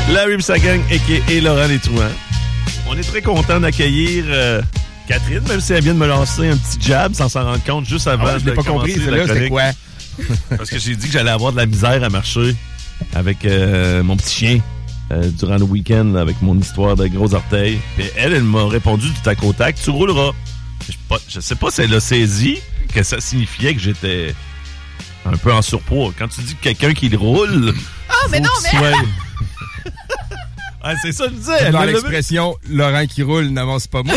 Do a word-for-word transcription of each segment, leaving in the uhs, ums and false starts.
Larry et sa gang, a k a. Laurent Létrouan. On est très content d'accueillir euh, Catherine, même si elle vient de me lancer un petit jab sans s'en rendre compte juste avant ah ouais, je de l'ai pas commencer compris, la c'est là, c'est quoi? Parce que j'ai dit que j'allais avoir de la misère à marcher avec euh, mon petit chien euh, durant le week-end là, avec mon histoire de gros orteils. Puis elle, elle m'a répondu du tac au tac, tu rouleras. Je, pas, je sais pas si elle a saisi que ça signifiait que j'étais un peu en surpoids. Quand tu dis que quelqu'un qui le roule... Ah, oh, mais non, mais... Soit... ah, c'est ça que je disais. Dans l'expression « Laurent qui roule n'avance pas mousse ».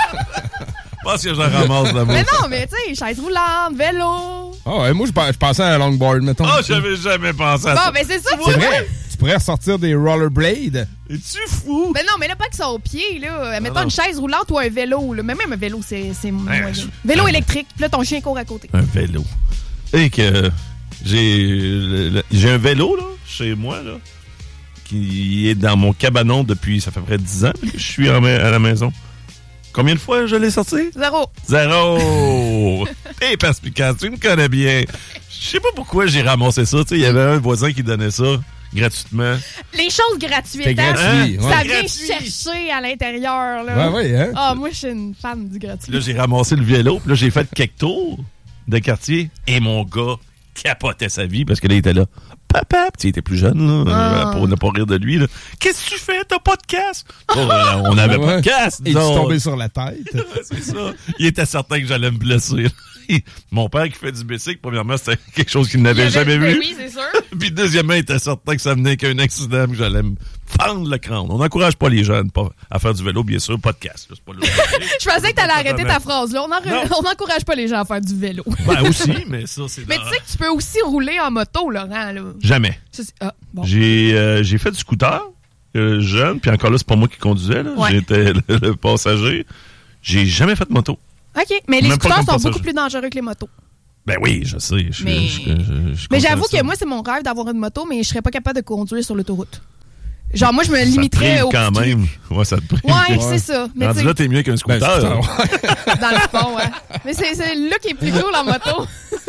Je pense que j'en ramasse la mousse. Mais non, mais tu sais, chaise roulante, vélo. Ah oh, ouais, moi, je pensais à un longboard, mettons. Ah, oh, j'avais jamais pensé à bon, ça. Bon, mais c'est ça. C'est vrai. Tu pourrais ressortir des rollerblades. Es-tu fou? Mais non, mais là, pas qu'ils sont aux pieds, là. Mettons non. une chaise roulante ou un vélo, là. Mais même un vélo, c'est, c'est moyen. Je... Vélo électrique. Puis là, ton chien court à côté. Un vélo. Et que j'ai, j'ai un vélo, là, chez moi, là, qui est dans mon cabanon depuis, ça fait près de dix ans que je suis à la maison. Combien de fois je l'ai sorti? Zéro. Zéro! T'es perspicace, tu me connais bien. Je sais pas pourquoi j'ai ramassé ça. Tu sais, il y avait un voisin qui donnait ça gratuitement. Les choses gratuites, c'est gratuit, hein? Ouais. Ça vient gratuit. chercher à l'intérieur, là. Ouais, ouais, hein? Ah, moi, je suis une fan du gratuit. Là, j'ai ramassé le vélo, puis là, j'ai fait quelques tours de quartier, et mon gars capotait sa vie, parce que là, il était là. Papa, tu était plus jeune, là, ah. pour ne pas rire de lui. Là. Qu'est-ce que tu fais? T'as pas de casque? Oh, euh, on n'avait ouais. pas de casque. Et tu tombé sur la tête. C'est ça. Il était certain que j'allais me blesser. Mon père qui fait du bicycle, premièrement, c'était quelque chose qu'il n'avait jamais vu. Oui, c'est sûr. Puis deuxièmement, il était certain que ça venait qu'un accident, que j'allais me fendre le crâne. On n'encourage pas les jeunes à faire du vélo, bien sûr, pas de casque. C'est pas je pensais que t'allais arrêter ta phrase là. On n'encourage pas les gens à faire du vélo. Ben aussi, mais ça, c'est... Mais tu sais que tu peux aussi rouler en moto, Laurent, là. Jamais. Ça, ah, bon. J'ai, euh, j'ai fait du scooter, euh, jeune, puis encore là, c'est pas moi qui conduisais, là. Ouais. J'étais le, le passager. J'ai jamais fait de moto. OK, mais les Même scooters sont passager. beaucoup plus dangereux que les motos. Ben oui, je sais. Je, mais je, je, je, je mais j'avoue ça. que moi, c'est mon rêve d'avoir une moto, mais je serais pas capable de conduire sur l'autoroute. Genre, moi, je me limiterais au quand même. Ouais, ça te prive. Ouais, ouais. c'est ça. Mais rendu là, t'es mieux qu'un scooter. Ben, dans le fond, ouais. Mais c'est, c'est là qui est plus cool en moto.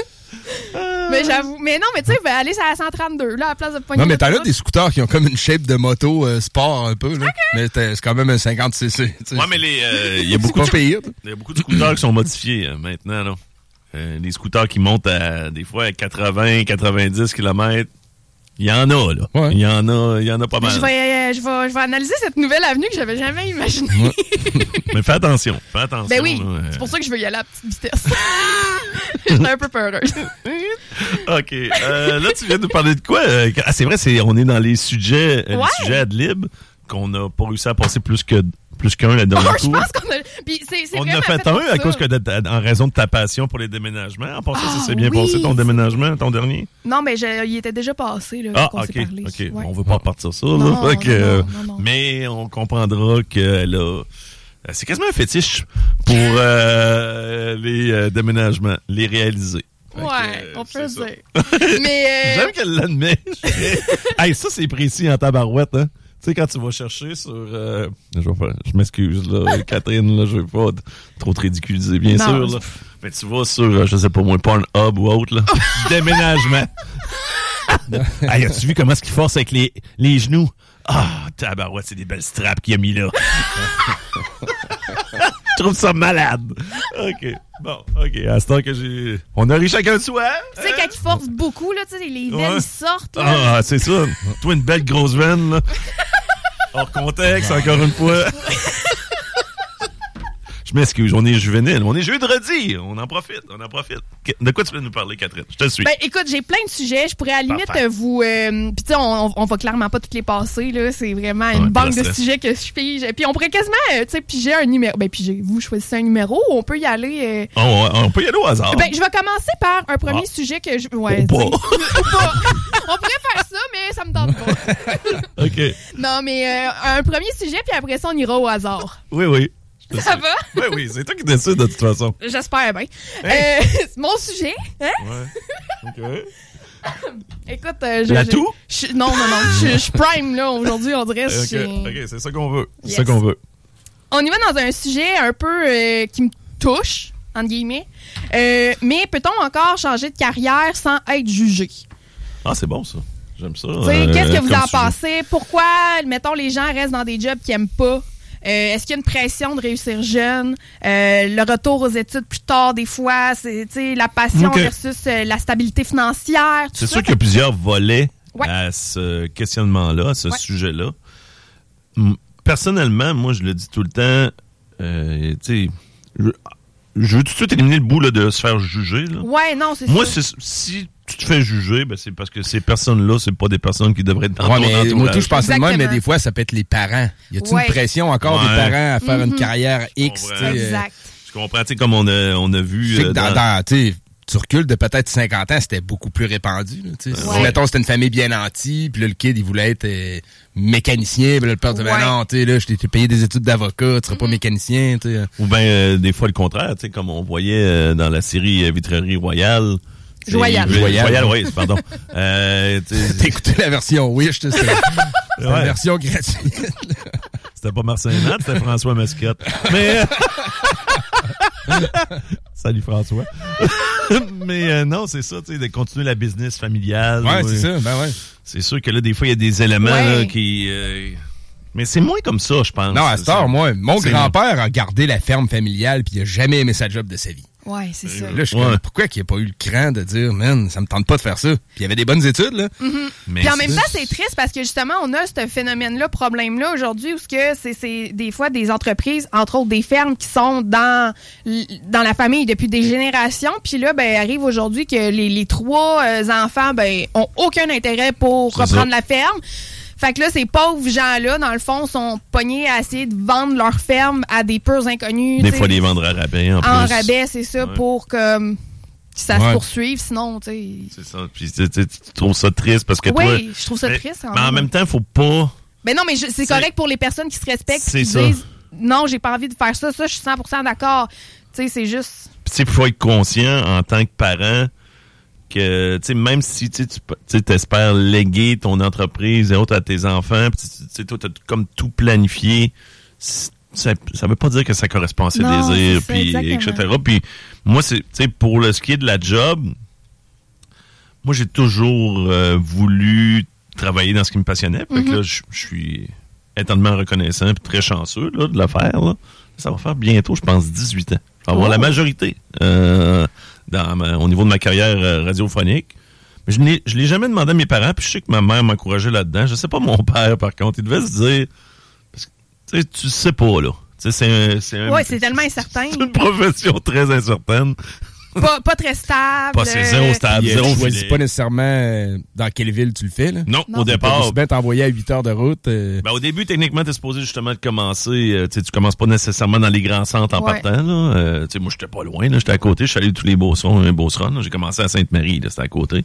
Mais j'avoue. Mais non, mais tu sais, ben, aller à cent trente-deux, là, à la place de pogner. Non, mais t'as là des scooters qui ont comme une shape de moto euh, sport un peu, là. Okay. Mais c'est quand même un cinquante cc. Ouais, mais les, euh, il y a beaucoup de, pire. Il y a beaucoup de scooters qui sont modifiés, euh, maintenant, là. Euh, les scooters qui montent à, des fois, à quatre-vingts, quatre-vingt-dix kilomètres. Il y en a, là. Ouais. Il y en a, il y en a pas mal. Je vais, euh, je vais, je vais analyser cette nouvelle avenue que j'avais jamais imaginée. Ouais. Mais fais attention, fais attention. Ben oui, là. C'est pour ça que je veux y aller à petite vitesse. J'étais un peu peureuse. OK. Euh, là, tu viens de nous parler de quoi? Ah, c'est vrai, c'est, on est dans les sujets, euh, ouais. les sujets ad lib qu'on n'a pas réussi à passer plus que plus qu'un la dernière oh, je pense qu'on a... Puis c'est, c'est on en a fait, fait un à cause que de, en raison de ta passion pour les déménagements. En passant, oh, ça s'est bien oui. passé ton déménagement, ton dernier? Non, mais je, il était déjà passé, là, ah, qu'on OK, s'est parlé. OK. Ouais. On veut pas repartir ça, là. Non, fait que, non, non, non. Mais on comprendra qu'elle a... C'est quasiment un fétiche pour euh, les euh, déménagements, les réaliser. Ouais, euh, on peut dire. Mais euh... J'aime qu'elle l'admet. Hey, ça, c'est précis en tabarouette, hein? Tu sais, quand tu vas chercher sur... Euh, je, vais faire, je m'excuse, là, Catherine, là, je veux pas trop te ridiculiser, bien non, sûr, là. Mais tu vas sur, je sais pas moi, Pornhub ou autre, là. Déménagement. Hey, as-tu vu comment est-ce qu'il force avec les, les genoux? Ah, oh, tabarouette, c'est des belles straps qu'il a mis là. Je trouve ça malade. OK. Bon, OK. À ce temps que j'ai... On a ri chacun de soi. Tu sais, quand il force beaucoup, là, tu sais, les veines ouais. sortent. Là. Ah, c'est ça. Toi, une belle grosse veine, là. Hors contexte, encore une fois. Je m'excuse, on est juvénile. On est jeudi, on en profite, on en profite. De quoi tu veux nous parler, Catherine? Je te suis. Ben, écoute, j'ai plein de sujets. Je pourrais à la limite Parfait. vous... Euh, Puis tu sais, on, on va clairement pas toutes les passer, là. C'est vraiment une ouais, banque de sujets que je pige. Puis on pourrait quasiment, euh, tu sais, piger un numéro. Ben, piger, vous choisissez un numéro. On peut y aller... Euh... Oh, on peut y aller au hasard. Ben, je vais commencer par un premier ah. sujet que je... Ouais, pas. pas. On pourrait faire ça, mais ça me tente pas. OK. Non, mais euh, un premier sujet, puis après ça, on ira au hasard. Oui, oui. Ça va? Oui, oui, c'est toi qui décides de toute façon. J'espère bien. Hey. Euh, c'est mon sujet. Hein? Ouais. OK. Écoute, euh, je. La je, tout? Je, non, non, non. Je, je suis prime, là, aujourd'hui, on dirait. OK, je, OK, c'est ça qu'on veut. C'est yes. ça qu'on veut. On y va dans un sujet un peu euh, qui me touche, entre guillemets. Euh, mais peut-on encore changer de carrière sans être jugé? Ah, c'est bon, ça. J'aime ça. Euh, qu'est-ce que vous en pensez? Pourquoi, mettons, les gens restent dans des jobs qu'ils n'aiment pas? Euh, est-ce qu'il y a une pression de réussir jeune? Euh, le retour aux études plus tard, des fois, c'est la passion okay. versus euh, la stabilité financière. C'est sûr qu'il y a plusieurs volets ouais. à ce questionnement-là, à ce ouais. sujet-là. Personnellement, moi, je le dis tout le temps, euh, tu sais, je, je veux tout de suite éliminer le bout là, de se faire juger. Là. Ouais, non, c'est moi, ça. Moi, si tu te fais juger, ben, c'est parce que ces personnes-là, c'est pas des personnes qui devraient être dans ouais, ton mais entourage. Moi, tout, je pense même, mais des fois, ça peut être les parents. Y a-t-il ouais. une pression encore ouais. des parents à faire mm-hmm. une carrière X? Exact. Je comprends, tu sais, comme on a, on a vu... Euh, dans, dans, tu recules de peut-être cinquante ans, c'était beaucoup plus répandu. Là, ouais. Si, mettons, c'était une famille bien nantie, puis là, le kid, il voulait être euh, mécanicien, puis là, le père disait, ouais. ben non, tu sais, là, je t'ai payé des études d'avocat, tu seras mm-hmm. pas mécanicien, tu sais. Ou bien, euh, des fois, le contraire, tu sais, comme on voyait euh, dans la série euh, Vitrerie Royale. Joyal. Joyal, Joyal, oui, pardon. euh, T'as écouté la version Wish, tu sais. C'était ouais. la version gratuite. C'était pas Marcel Nat, c'était François Mascotte. Mais... Salut François. Mais euh, non, c'est ça, tu sais, de continuer la business familiale. Ouais, ouais. c'est ça, ben ouais. C'est sûr que là, des fois, il y a des éléments ouais. là, qui... Euh... Mais c'est moins comme ça, je pense. Non, à cette heure, moi, mon grand-père a gardé la ferme familiale puis il a jamais aimé sa job de sa vie. Ouais, c'est ça. Là, je suis ouais. comme, pourquoi qu'il n'y a pas eu le cran de dire, man, ça me tente pas de faire ça? Puis il y avait des bonnes études, là. Mm-hmm. Mais puis en même temps, c'est triste parce que justement, on a ce phénomène-là, problème-là aujourd'hui, où c'est, c'est des fois des entreprises, entre autres des fermes, qui sont dans, dans la famille depuis des générations. Puis là, ben, arrive aujourd'hui que les, les trois euh, enfants, ben, ont aucun intérêt pour c'est reprendre ça. La ferme. Fait que là, ces pauvres gens-là, dans le fond, sont pognés à essayer de vendre leur ferme à des purs inconnus. Des fois, les vendre à rabais, en, en plus. En rabais, c'est ça, ouais. pour que ça ouais. se poursuive, sinon, tu sais... C'est ça. Puis tu, tu, tu trouves ça triste parce que oui, toi... Oui, je trouve ça mais, triste. Mais en même temps, faut pas... Ben non, mais je, c'est, c'est correct pour les personnes qui se respectent, qui ça. disent « Non, j'ai pas envie de faire ça. » Ça, je suis cent pour cent d'accord. Tu sais, c'est juste... Puis tu sais, il faut être conscient, en tant que parent... que, tu sais, même si tu espères léguer ton entreprise et autres à tes enfants, tu sais, toi, t'as comme tout planifié, ça, ça veut pas dire que ça correspond à ses non, désirs, puis et cetera. Puis moi, c'est, tu sais, pour le ce qui est de la job, moi, j'ai toujours euh, voulu travailler dans ce qui me passionnait. Fait mm-hmm. que là, je suis éternellement reconnaissant et très chanceux là, de le faire. Là. Ça va faire bientôt, je pense, dix-huit ans. Je vais avoir oh. la majorité. Euh, Dans ma, au niveau de ma carrière euh, radiophonique. Mais je n'ai je l'ai jamais demandé à mes parents, puis je sais que ma mère m'encourageait là-dedans. Je sais pas mon père, par contre. Il devait se dire... Parce que, tu sais pas, là. C'est un, c'est un, oui, c'est tellement incertain. C'est une profession très incertaine. Pas, pas très stable. Pas c'est zéro stable, euh, zéro Tu choisis pas nécessairement euh, dans quelle ville tu le fais, là. Non, non. au départ. Tu peux bien t'envoyer à huit heures de route. Euh... Ben, au début, techniquement, t'es supposé justement de commencer. Euh, tu commences pas nécessairement dans les grands centres en ouais. partant, là. Euh, moi, j'étais pas loin, là. J'étais à côté. Je suis allé de tous les Beaucerons, un Beauceron. J'ai commencé à Sainte-Marie, là. C'était à côté.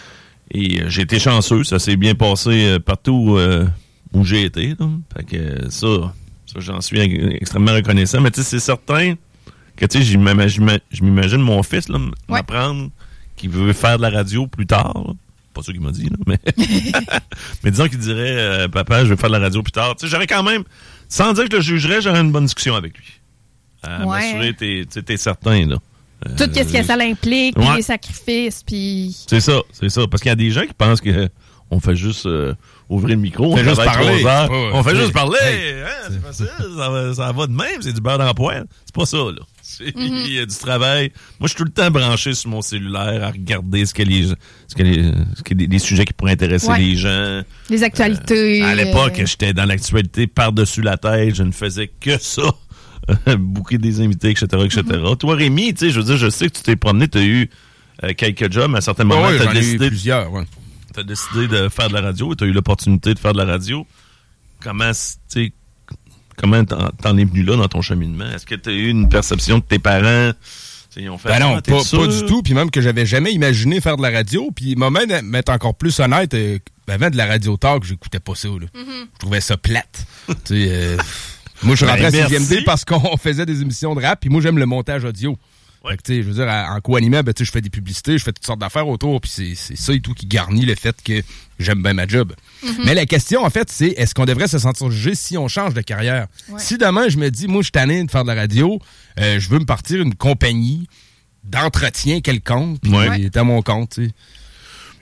Et euh, j'ai été chanceux. Ça s'est bien passé euh, partout euh, où j'ai été, là. Fait que euh, ça, ça, j'en suis extrêmement reconnaissant. Mais tu sais, c'est certain que tu sais, je m'imagine mon fils là, m'apprendre ouais. qu'il veut faire de la radio plus tard. Là. Pas sûr qu'il m'a dit, là, mais mais disons qu'il dirait euh, papa, je veux faire de la radio plus tard. Tu sais, j'aurais quand même, sans dire que je le jugerais, j'aurais une bonne discussion avec lui. À ouais. m'assurer, t'es, t'es certain, là. Tout euh, ce que ça l'implique, ouais. les sacrifices, puis. C'est ça, c'est ça. Parce qu'il y a des gens qui pensent que on fait juste euh, ouvrir le micro, on, on fait juste parler. Heures, oh, on fait hey, juste parler. Hey, hein, c'est facile, ça va, ça va de même, c'est du beurre dans la poêle. C'est pas ça, là. Mm-hmm. Il y a du travail. Moi, je suis tout le temps branché sur mon cellulaire à regarder ce que les, ce que les, ce que les, les sujets qui pourraient intéresser ouais. les gens. Les actualités. Euh, à l'époque, euh... j'étais dans l'actualité par-dessus la tête. Je ne faisais que ça. Bouquer des invités, et cetera, et cetera. Mm-hmm. Toi, Rémi, tu sais, je veux dire, je sais que tu t'es promené, tu as eu euh, quelques jobs. À un certain moment, ouais, tu as décidé. Eu plusieurs, ouais. Tu as décidé de faire de la radio et tu as eu l'opportunité de faire de la radio. Comment, tu sais, comment t'en, t'en es venu là dans ton cheminement? Est-ce que tu as eu une perception de tes parents? Ils ont fait ben non, pas, pas du tout. Puis même que j'avais jamais imaginé faire de la radio. Puis moi-même, m'être encore plus honnête, euh, avant de la radio talk, j'écoutais pas ça. Là. Mm-hmm. Je trouvais ça plate. tu sais, euh, moi, je suis rentré à sixième D parce qu'on faisait des émissions de rap. Puis moi, j'aime le montage audio. Ouais. Fait que, tu sais, je veux dire, en co-animant, ben, tu sais, je fais des publicités, je fais toutes sortes d'affaires autour, puis c'est, c'est ça et tout qui garnit le fait que j'aime bien ma job. Mm-hmm. Mais la question, en fait, c'est est-ce qu'on devrait se sentir jugé si on change de carrière? Ouais. Si demain, je me dis, moi, je suis tanné de faire de la radio, euh, je veux me partir une compagnie d'entretien quelconque, puis ouais. il est à mon compte, tu sais.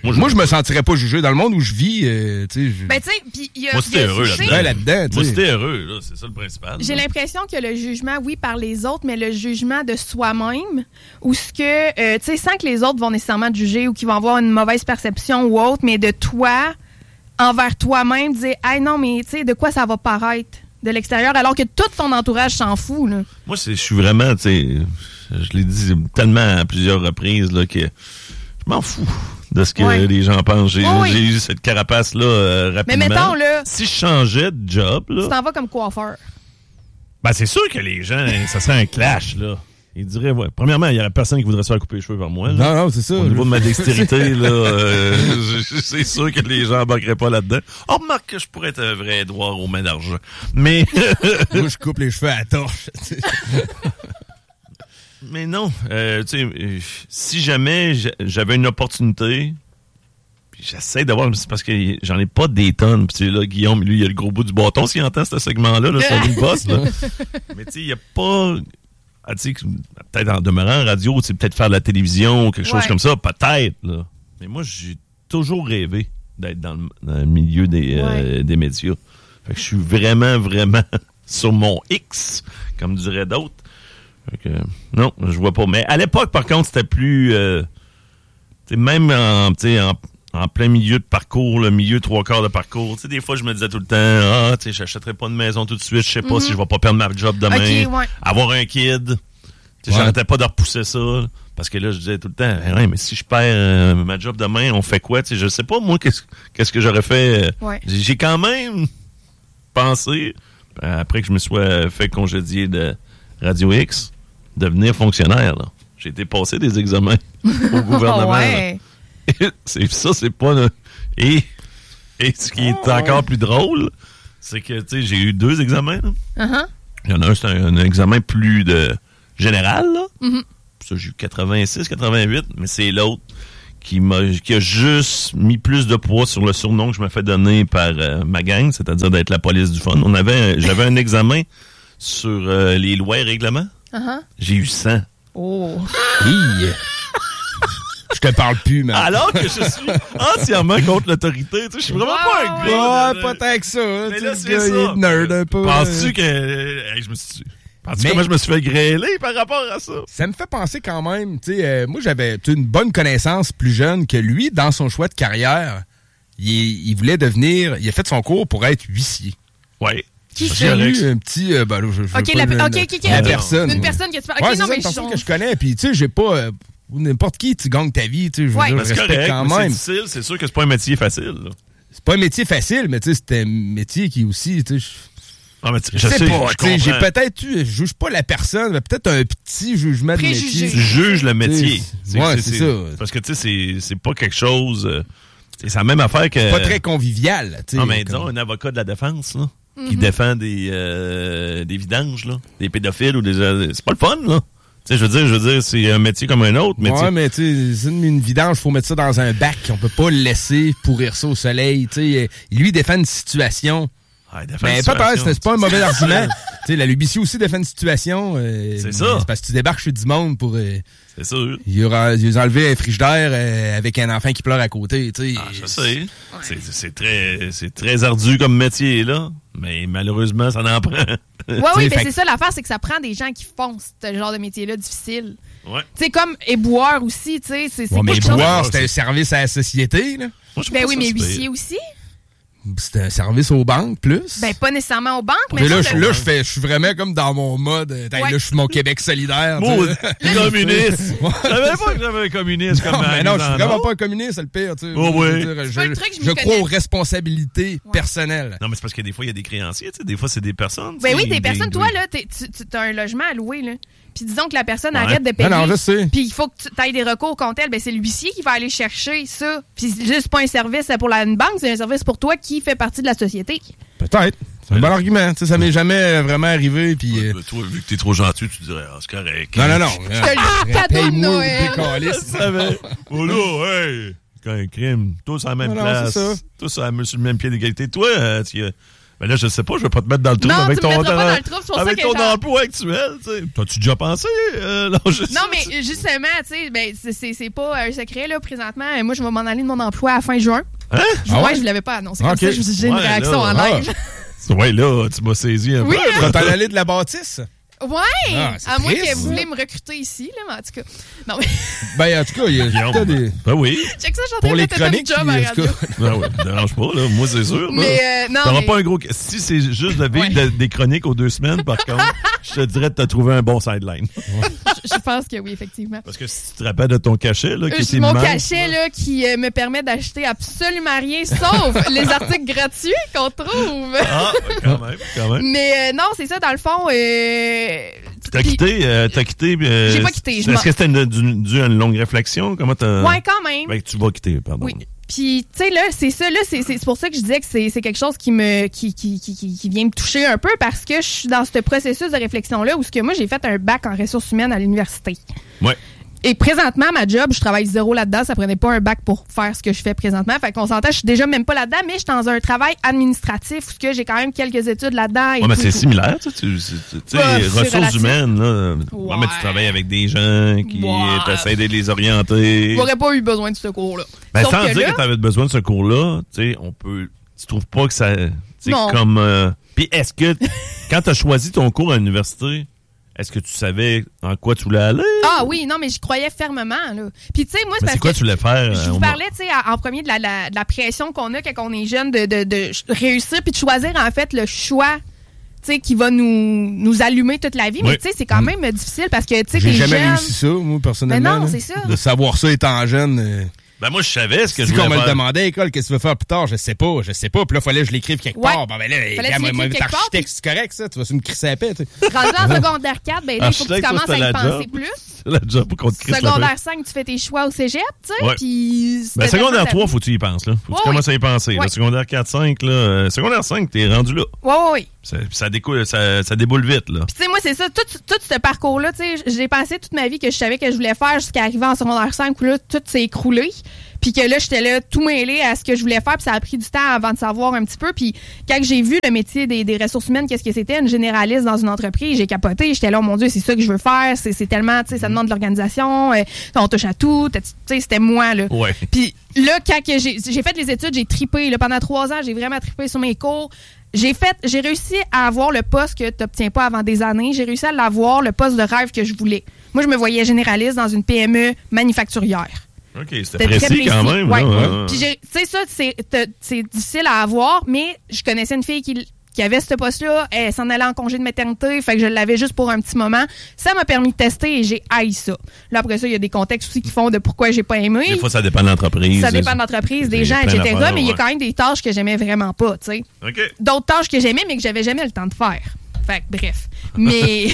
Moi, je, moi, je me sentirais pas jugé. Dans le monde où je vis, euh, tu sais... Je... Ben, tu sais, puis il y a... Moi, c'était heureux là-dedans. Ouais, là-dedans, Moi, c'était heureux, là. C'est ça le principal. J'ai là. l'impression que le jugement, oui, par les autres, mais le jugement de soi-même, ou ce que, euh, tu sais, sans que les autres vont nécessairement te juger ou qu'ils vont avoir une mauvaise perception ou autre, mais de toi, envers toi-même, dire, hey, non, mais, tu sais, de quoi ça va paraître de l'extérieur, alors que tout ton entourage s'en fout, là. Moi, je suis vraiment, tu sais, je l'ai dit tellement à plusieurs reprises, là, que je m'en fous de ce que ouais. les gens pensent. J'ai, oui. j'ai eu cette carapace-là euh, rapidement. Mais mettons, là... Si je changeais de job, là... Tu t'en vas comme coiffeur. Ben, c'est sûr que les gens, ça serait un clash, là. Ils diraient, ouais. Premièrement, il y aurait personne qui voudrait se faire couper les cheveux par moi. Là. Non, non, c'est ça. Au niveau de ma dextérité, là, euh, c'est sûr que les gens embarqueraient pas là-dedans. Oh, remarque que je pourrais être un vrai droit aux mains d'argent. Mais... moi, je coupe les cheveux à la torche. Mais non, euh, tu sais, si jamais j'avais une opportunité, puis j'essaie d'avoir, c'est parce que j'en ai pas des tonnes. Puis là, Guillaume, lui, il a le gros bout du bâton s'il entend ce segment-là, là, sur une bosse. Là. Mais tu sais, il y a pas... Ah, tu sais, peut-être en demeurant en radio, tu sais, peut-être faire de la télévision ou quelque chose ouais. comme ça, peut-être, là. Mais moi, j'ai toujours rêvé d'être dans le, dans le milieu des, ouais. euh, des médias. Fait que je suis vraiment, vraiment sur mon X, comme diraient d'autres. Fait que, non, je vois pas. Mais à l'époque, par contre, c'était plus... Euh, tu sais, même en, tu sais, en, en plein milieu de parcours, le milieu trois quarts de parcours, tu sais, des fois, je me disais tout le temps, ah, tu sais, j'achèterai pas de maison tout de suite, je sais pas mm-hmm. si je vais pas perdre ma job demain, okay, ouais. avoir un kid, tu sais, ouais. j'arrêtais pas de repousser ça, parce que là, je disais tout le temps, hey, mais si je perds euh, ma job demain, on fait quoi, tu sais, je sais pas, moi, qu'est-ce, qu'est-ce que j'aurais fait, ouais. j'ai quand même pensé, après que je me sois fait congédier de Radio X, devenir fonctionnaire, là. J'ai été passer des examens au gouvernement, ouais. c'est ça, c'est pas... Le... Et, et ce qui est oh, encore ouais. plus drôle, c'est que, tu sais, j'ai eu deux examens. Uh-huh. Il y en a un, c'est un, un examen plus de général, là. Mm-hmm. Ça, j'ai eu quatre-vingt-six, quatre-vingt-huit, mais c'est l'autre qui m'a qui a juste mis plus de poids sur le surnom que je me fais donner par euh, ma gang, c'est-à-dire d'être la police du fun. On avait, j'avais un examen sur euh, les lois et règlements. Uh-huh. J'ai eu cent. Oh! Oui. Je te parle plus, man. Alors que je suis entièrement contre l'autorité. Tu sais, je suis vraiment wow, pas un gars. Ouais, pas tant que ça. Hein, mais là, c'est gars, ça. Il est nerd un peu. Penses-tu que... Hey, je me suis... Penses-tu mais... comment je me suis fait grêler par rapport à ça? Ça me fait penser quand même, tu sais, euh, moi, j'avais une bonne connaissance plus jeune que lui, dans son choix de carrière, il, il voulait devenir... Il a fait son cours pour être huissier. Oui. Qui c'est eu un petit euh, ben là, je, je OK, la, le, okay, okay, okay, la okay. personne. Une personne que tu parles. OK, ouais, non c'est mais une je personne que je connais puis tu sais, j'ai pas euh, n'importe qui tu gagnes ta vie, tu sais, je ouais. veux dire, c'est respecte correct, quand mais même. c'est difficile, c'est sûr que c'est pas un métier facile. Là. C'est pas un métier facile, mais tu sais, c'est un métier qui aussi, tu sais, ah, mais je, je sais, sais pas, tu sais, j'ai peut-être eu, je juge pas la personne, mais peut-être un petit jugement de métier. Tu juges le métier. C'est, ouais, c'est, c'est ça. Parce que tu sais, c'est c'est pas quelque chose. Euh, c'est la même affaire que. C'est pas très convivial, tu sais. Non, mais comme... disons un avocat de la défense là. Mm-hmm. Qui défend des, euh, des vidanges, là, des pédophiles ou des... Euh, c'est pas le fun, là. Tu sais, je veux dire, je veux dire, c'est un métier comme un autre. Mais ouais, mais tu sais, une, une vidange, faut mettre ça dans un bac. On peut pas le laisser pourrir ça au soleil. Tu sais, lui défend une situation. Ah, mais pas peur, c'est pas un mauvais argument. Tu sais, la L B C aussi défend une situation. Euh, c'est ça. C'est parce que tu débarques chez du monde pour... Euh, c'est sûr. Ils ont enlevé un frigidaire euh, avec un enfant qui pleure à côté. Tu sais. Ah, je sais. Ouais. C'est, c'est, très, c'est très ardu comme métier, là. Mais malheureusement, ça en prend. Oui, oui, mais c'est ça l'affaire, c'est que ça prend des gens qui font ce genre de métier-là difficile. Ouais. Tu sais, comme éboueur aussi, tu sais. C'est, c'est ouais, mais éboueur, chose... c'est un service à la société, là. Moi, ben oui, mais huissier aussi. C'est un service aux banques, plus. Ben, pas nécessairement aux banques, mais... mais là, je, là je, fais, je suis vraiment comme dans mon mode... Ouais. Là, je suis mon Québec solidaire. Bon, communiste! Je savais pas que j'avais un communiste non, comme mais non, je suis vraiment pas un communiste, c'est le pire. Tu sais. Oh, oui. Je, dire, je, je, je crois aux responsabilités ouais. personnelles. Non, mais c'est parce que des fois, il y a des créanciers, tu sais. Des fois, c'est des personnes. Ben oui, des, des personnes. Des... Toi, là, tu as un logement à louer, là. Puis disons que la personne ouais. arrête de payer. Non, non, je sais. Puis il faut que tu ailles des recours contre elle. Ben c'est l'huissier qui va aller chercher ça. Puis c'est juste pas un service pour la une banque, c'est un service pour toi qui fait partie de la société. Peut-être. C'est un bon argument. T'sais, ça m'est jamais vraiment arrivé. Puis, ouais, euh... ben, toi, vu que t'es trop gentil, tu dirais, ah, c'est correct. Non, non, non. Ah, cadeau de Noël. Je savais. Oh là, hey, c'est un crime. Tous à la même non, place. Non, tous sur le même pied d'égalité. Toi, euh, tu as Ben là, je sais pas, je vais pas te mettre dans le trou non, avec tu ton, me pas dans le trou, c'est pour avec ça que ton emploi actuel. T'sais. T'as-tu déjà pensé? Euh, non, mais justement, tu sais, ben, c'est, c'est pas un secret, là, présentement. Moi, je vais m'en aller de mon emploi à fin juin. Hein? Je, ah ouais? je l'avais pas annoncé. Comme okay. ça, j'ai une ouais, réaction là, en live. Ah. Ouais, là, tu m'as saisi un oui, peu. Tu vas t'en aller de la bâtisse? Ouais! Ah, à moins que vous voulez me recruter ici, là, mais en tout cas. Non, mais. Ben, en tout cas, il y a, y a des. Ben oui. Check ça, je suis en train de mettre un job à la radio. Non, ouais, ne dérange pas, là. Moi, c'est sûr. Mais, euh, non. T'auras mais... pas un gros. Si c'est juste de vivre ouais. de, des chroniques aux deux semaines, par contre, je te dirais de te trouver un bon sideline. je, je pense que oui, effectivement. Parce que si tu te rappelles de ton cachet, là, qui euh, était Mon immense, cachet, là, qui euh, me permet d'acheter absolument rien, sauf les articles gratuits qu'on trouve. Ah, quand même, quand même. Mais, euh, non, c'est ça, dans le fond. Euh... T'as quitté, euh, t'as quitté. Euh, J'ai pas quitté. Est-ce que c'était dû à une longue réflexion? Comment t'as. Ouais, quand même. Ben, tu vas quitter, pardon. Oui. Puis, tu sais, là, c'est ça, là, c'est, c'est pour ça que je disais que c'est, c'est quelque chose qui me, qui, qui, qui, qui vient me toucher un peu parce que je suis dans ce processus de réflexion-là où ce que moi, j'ai fait un bac en ressources humaines à l'université. Ouais. Et présentement, ma job, je travaille zéro là-dedans. Ça prenait pas un bac pour faire ce que je fais présentement. Fait qu'on s'entend, je suis déjà même pas là-dedans, mais je suis dans un travail administratif où que j'ai quand même quelques études là-dedans. Et ouais, mais tout, c'est tout. similaire, tu sais. Bah, ressources relatif. humaines, là. Ouais. Ouais, mais tu travailles avec des gens qui ouais. t'essayent de les orienter. J'aurais pas eu besoin de ce cours-là. Ben, sans que dire là, que t'avais besoin de ce cours-là, tu sais, on peut. Tu trouves pas que ça. C'est comme. Euh... Puis est-ce que, quand t'as choisi ton cours à l'université, est-ce que tu savais en quoi tu voulais aller? Ah oui, non, mais j'y croyais fermement, là. Puis, tu sais, moi, c'est parce c'est quoi que tu voulais faire? Je vous parlais, tu sais, en premier de la, la, de la pression qu'on a quand on est jeune de, de, de réussir puis de choisir, en fait, le choix, tu sais, qui va nous, nous allumer toute la vie. Oui. Mais, tu sais, c'est quand même mmh. difficile parce que, tu sais, J'ai jamais jeunes... réussi ça, moi, personnellement. Mais non, là. c'est ça. De savoir ça étant jeune... Euh... Ben moi, je savais ce que si je voulais qu'on faire. me le demandait à l'école, qu'est-ce que tu veux faire plus tard? Je sais pas, je sais pas. Puis là, il fallait que je l'écrive quelque ouais. part. Ben, ben là, fallait que moi, quelque architecte, c'est correct, ça. Tu vas se me crisser à paix, tu sais. Rendu en secondaire quatre, ben là, il faut que tu commences à y penser job. plus. C'est la job pour qu'on te crisse Secondaire cinq, tu fais tes choix au cégep, tu sais. Ouais. Puis. Ben, secondaire trois, faut que tu y penses, là. Faut que oh, tu commences oui. à y penser. Ouais. Là, secondaire quatre cinq, là. Euh, secondaire cinq, t'es rendu là. Oui, oui, oui. Ça, ça, découle, ça, ça déboule vite, là. Puis, tu sais, moi, c'est ça. Tout, tout ce parcours-là, tu sais, j'ai pensé toute ma vie que je savais que je voulais faire jusqu'à arriver en secondaire cinq où là, tout s'est écroulé. Puis que là, j'étais là tout mêlée à ce que je voulais faire. Puis ça a pris du temps avant de savoir un petit peu. Puis quand j'ai vu le métier des, des ressources humaines, qu'est-ce que c'était, une généraliste dans une entreprise, j'ai capoté. J'étais là, oh mon Dieu, c'est ça que je veux faire. C'est, c'est tellement, tu sais, ça demande de l'organisation. Euh, on touche à tout. Tu sais, c'était moi, là. Ouais. Puis là, quand que j'ai, j'ai fait les études, j'ai tripé. Là, pendant trois ans, j'ai vraiment tripé sur mes cours. J'ai fait, j'ai réussi à avoir le poste que tu n'obtiens pas avant des années. J'ai réussi à l'avoir, le poste de rêve que je voulais. Moi, je me voyais généraliste dans une P M E manufacturière. OK, c'était, c'était précis, précis quand même. Ouais. Là, puis, tu sais, ça, c'est, c'est difficile à avoir, mais je connaissais une fille qui, qui avait ce poste-là. Elle s'en allait en congé de maternité, fait que je l'avais juste pour un petit moment. Ça m'a permis de tester et j'ai haï ça. Là, après ça, il y a des contextes aussi qui font de pourquoi j'ai pas aimé. Des fois, ça dépend de l'entreprise. Ça dépend de l'entreprise, des gens, et cetera. Mais il ouais. y a quand même des tâches que j'aimais vraiment pas, tu sais. OK. D'autres tâches que j'aimais, mais que j'avais jamais le temps de faire. Fait que, bref. Mais.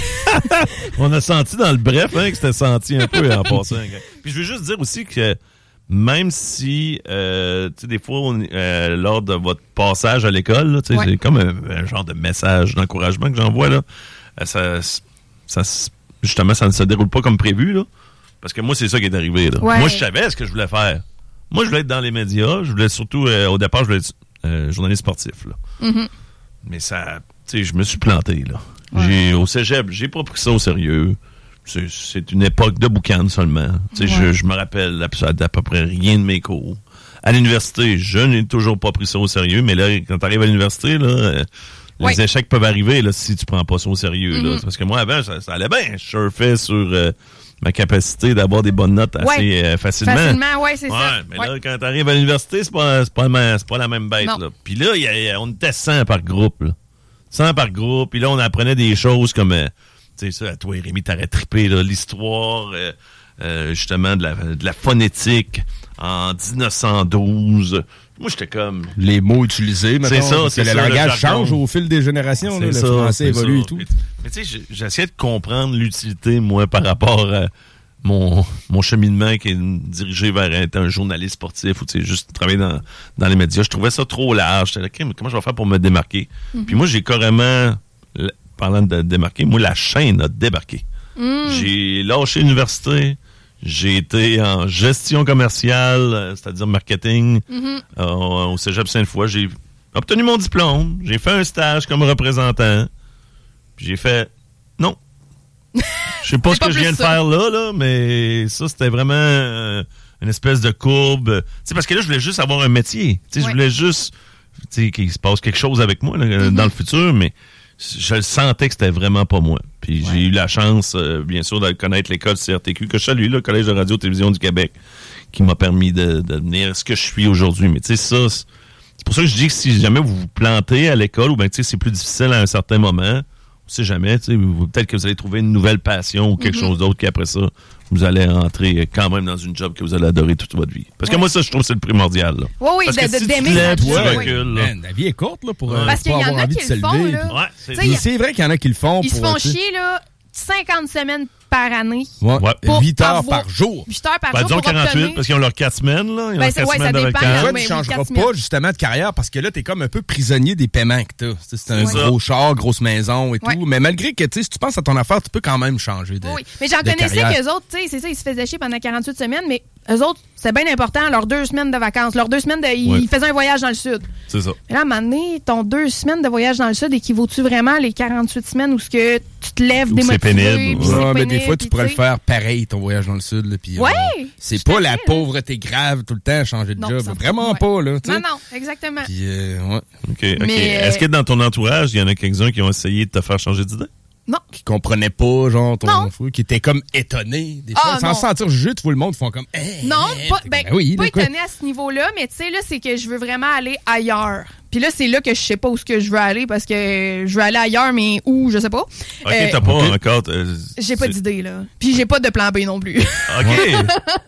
On a senti dans le bref hein, que c'était senti un peu en passant. Puis je veux juste dire aussi que même si, euh, tu sais, des fois, on, euh, lors de votre passage à l'école, tu sais, ouais. c'est comme un, un genre de message d'encouragement que j'envoie, là. Ça, ça, justement, ça ne se déroule pas comme prévu, là. Parce que moi, c'est ça qui est arrivé, là. Ouais. Moi, je savais ce que je voulais faire. Moi, je voulais être dans les médias. Je voulais surtout, euh, au départ, je voulais être euh, journaliste sportif, là. Mm-hmm. Mais ça, tu sais, je me suis planté, là. Ouais. J'ai, au cégep, j'ai pas pris ça au sérieux. C'est, c'est une époque de boucan seulement. Ouais. Je, je me rappelle à, à peu près rien de mes cours. À l'université, je n'ai toujours pas pris ça au sérieux, mais là, quand tu arrives à l'université, là, euh, ouais. les échecs peuvent arriver là, si tu prends pas ça au sérieux. Mm-hmm. Là. Parce que moi, avant, ça, ça allait bien. Je surfais sur euh, ma capacité d'avoir des bonnes notes assez ouais. euh, facilement. Facilement, oui, c'est ouais, ça. Mais ouais. là, quand tu arrives à l'université, c'est pas, c'est pas, c'est pas la même bête. Là. Puis là, y a, y a, on était cent par groupe. Là. cent par groupe. Puis là, on apprenait des choses comme... Euh, tu sais, ça, toi, Rémi, t'aurais trippé, là, l'histoire, euh, euh, justement, de la, de la phonétique en dix-neuf cent douze. Moi, j'étais comme... Les mots utilisés, maintenant. C'est ça, c'est ça. Le langage le change au fil des générations, là, le ça, français évolue ça. et tout. Mais, mais tu sais, j'essayais de comprendre l'utilité, moi, par rapport à mon, mon cheminement qui est dirigé vers être un journaliste sportif ou, tu sais, juste travailler dans, dans les médias. Je trouvais ça trop large. J'étais là, okay, mais comment je vais faire pour me démarquer? Mm-hmm. Puis moi, j'ai carrément... Parlant de démarquer, moi, la chaîne a débarqué. Mm. J'ai lâché l'université. J'ai été en gestion commerciale, c'est-à-dire marketing, mm-hmm. euh, au Cégep Sainte-Foy. J'ai obtenu mon diplôme, j'ai fait un stage comme représentant, puis j'ai fait non. Je sais pas ce que je viens de faire là, là, mais ça, c'était vraiment euh, une espèce de courbe. C'est parce que là, je voulais juste avoir un métier. Ouais. Je voulais juste qu'il se passe quelque chose avec moi là, mm-hmm. dans le futur, mais je le sentais que c'était vraiment pas moi. Puis ouais. j'ai eu la chance, euh, bien sûr, de connaître l'école C R T Q, que je salue, le Collège de Radio-Télévision du Québec, qui m'a permis de, de devenir ce que je suis aujourd'hui. Mais tu sais, ça, c'est pour ça que je dis que si jamais vous vous plantez à l'école, ou bien tu sais, c'est plus difficile à un certain moment, on sait jamais, tu sais, peut-être que vous allez trouver une nouvelle passion ou quelque mm-hmm. chose d'autre, qu'après ça, vous allez entrer quand même dans une job que vous allez adorer toute votre vie. Parce que ouais. moi, ça, je trouve que c'est le primordial. Là. Oui, oui, Parce de, que de, si d'aimer tu te lèves, tu ouais. recules. Là. Man, la vie est courte là, pour, ouais. euh, Parce pour qu'il y avoir en a envie qui de se le font. lever. Là. Ouais, c'est, a... c'est vrai qu'il y en a qui le font. Ils pour, se font t'sais. chier, là, cinquante semaines par année. Ouais. Pour huit heures avoir... par jour. huit heures par ben, jour. disons pour quarante-huit, obtenir... parce qu'ils ont leurs quatre semaines. Là. Ils ont ben, leurs quatre ouais, semaines ça de dépend, vacances. Toi, mais tu ne changeras quatre pas semaines. justement de carrière parce que là, t'es comme un peu prisonnier des paiements que t'as. T'sais, c'est un ouais. gros char, grosse maison et ouais. tout. Mais malgré que si tu penses à ton affaire, tu peux quand même changer de Oui, mais j'en de connaissais carrière. qu'eux autres, tu sais, c'est ça, ils se faisaient chier pendant quarante-huit semaines, mais eux autres, c'est bien important, leurs deux semaines de vacances. Leurs deux semaines, de, ils ouais. faisaient un voyage dans le sud. C'est ça. Mais là, à un moment donné, ton deux semaines de voyage dans le sud équivaut-tu vraiment les quarante-huit semaines où ce que tu te lèves Ou démotivé? c'est pénible. Ouais, Ouais, c'est mais pénible, des fois, tu puis pourrais le sais. faire pareil, ton voyage dans le sud. Là, puis, Ouais! euh, c'est tout pas à la fait, pauvreté grave tout le temps à changer de Non, job. ça- Vraiment ouais. pas, là. t'sais. Non, non, exactement. Puis, euh, ouais. OK, OK. Mais, euh, Est-ce que dans ton entourage, il y en a quelques-uns qui ont essayé de te faire changer d'idée? Non. Qui comprenaient pas, genre, ton Non. fou, qui étaient comme étonnés. Des Ah, fois, sans non. se sentir jugé, tu vois le monde, ils font comme, hey, Non, pas, ben, ben oui, pas là, quoi. étonné à ce niveau-là, mais tu sais, là, c'est que je veux vraiment aller ailleurs. Puis là, c'est là que je sais pas où ce que je veux aller parce que je veux aller ailleurs, mais où, je sais pas. OK, Euh, t'as pas okay. encore... Euh, J'ai pas c'est- d'idée, là. Puis j'ai pas de plan B non plus. OK.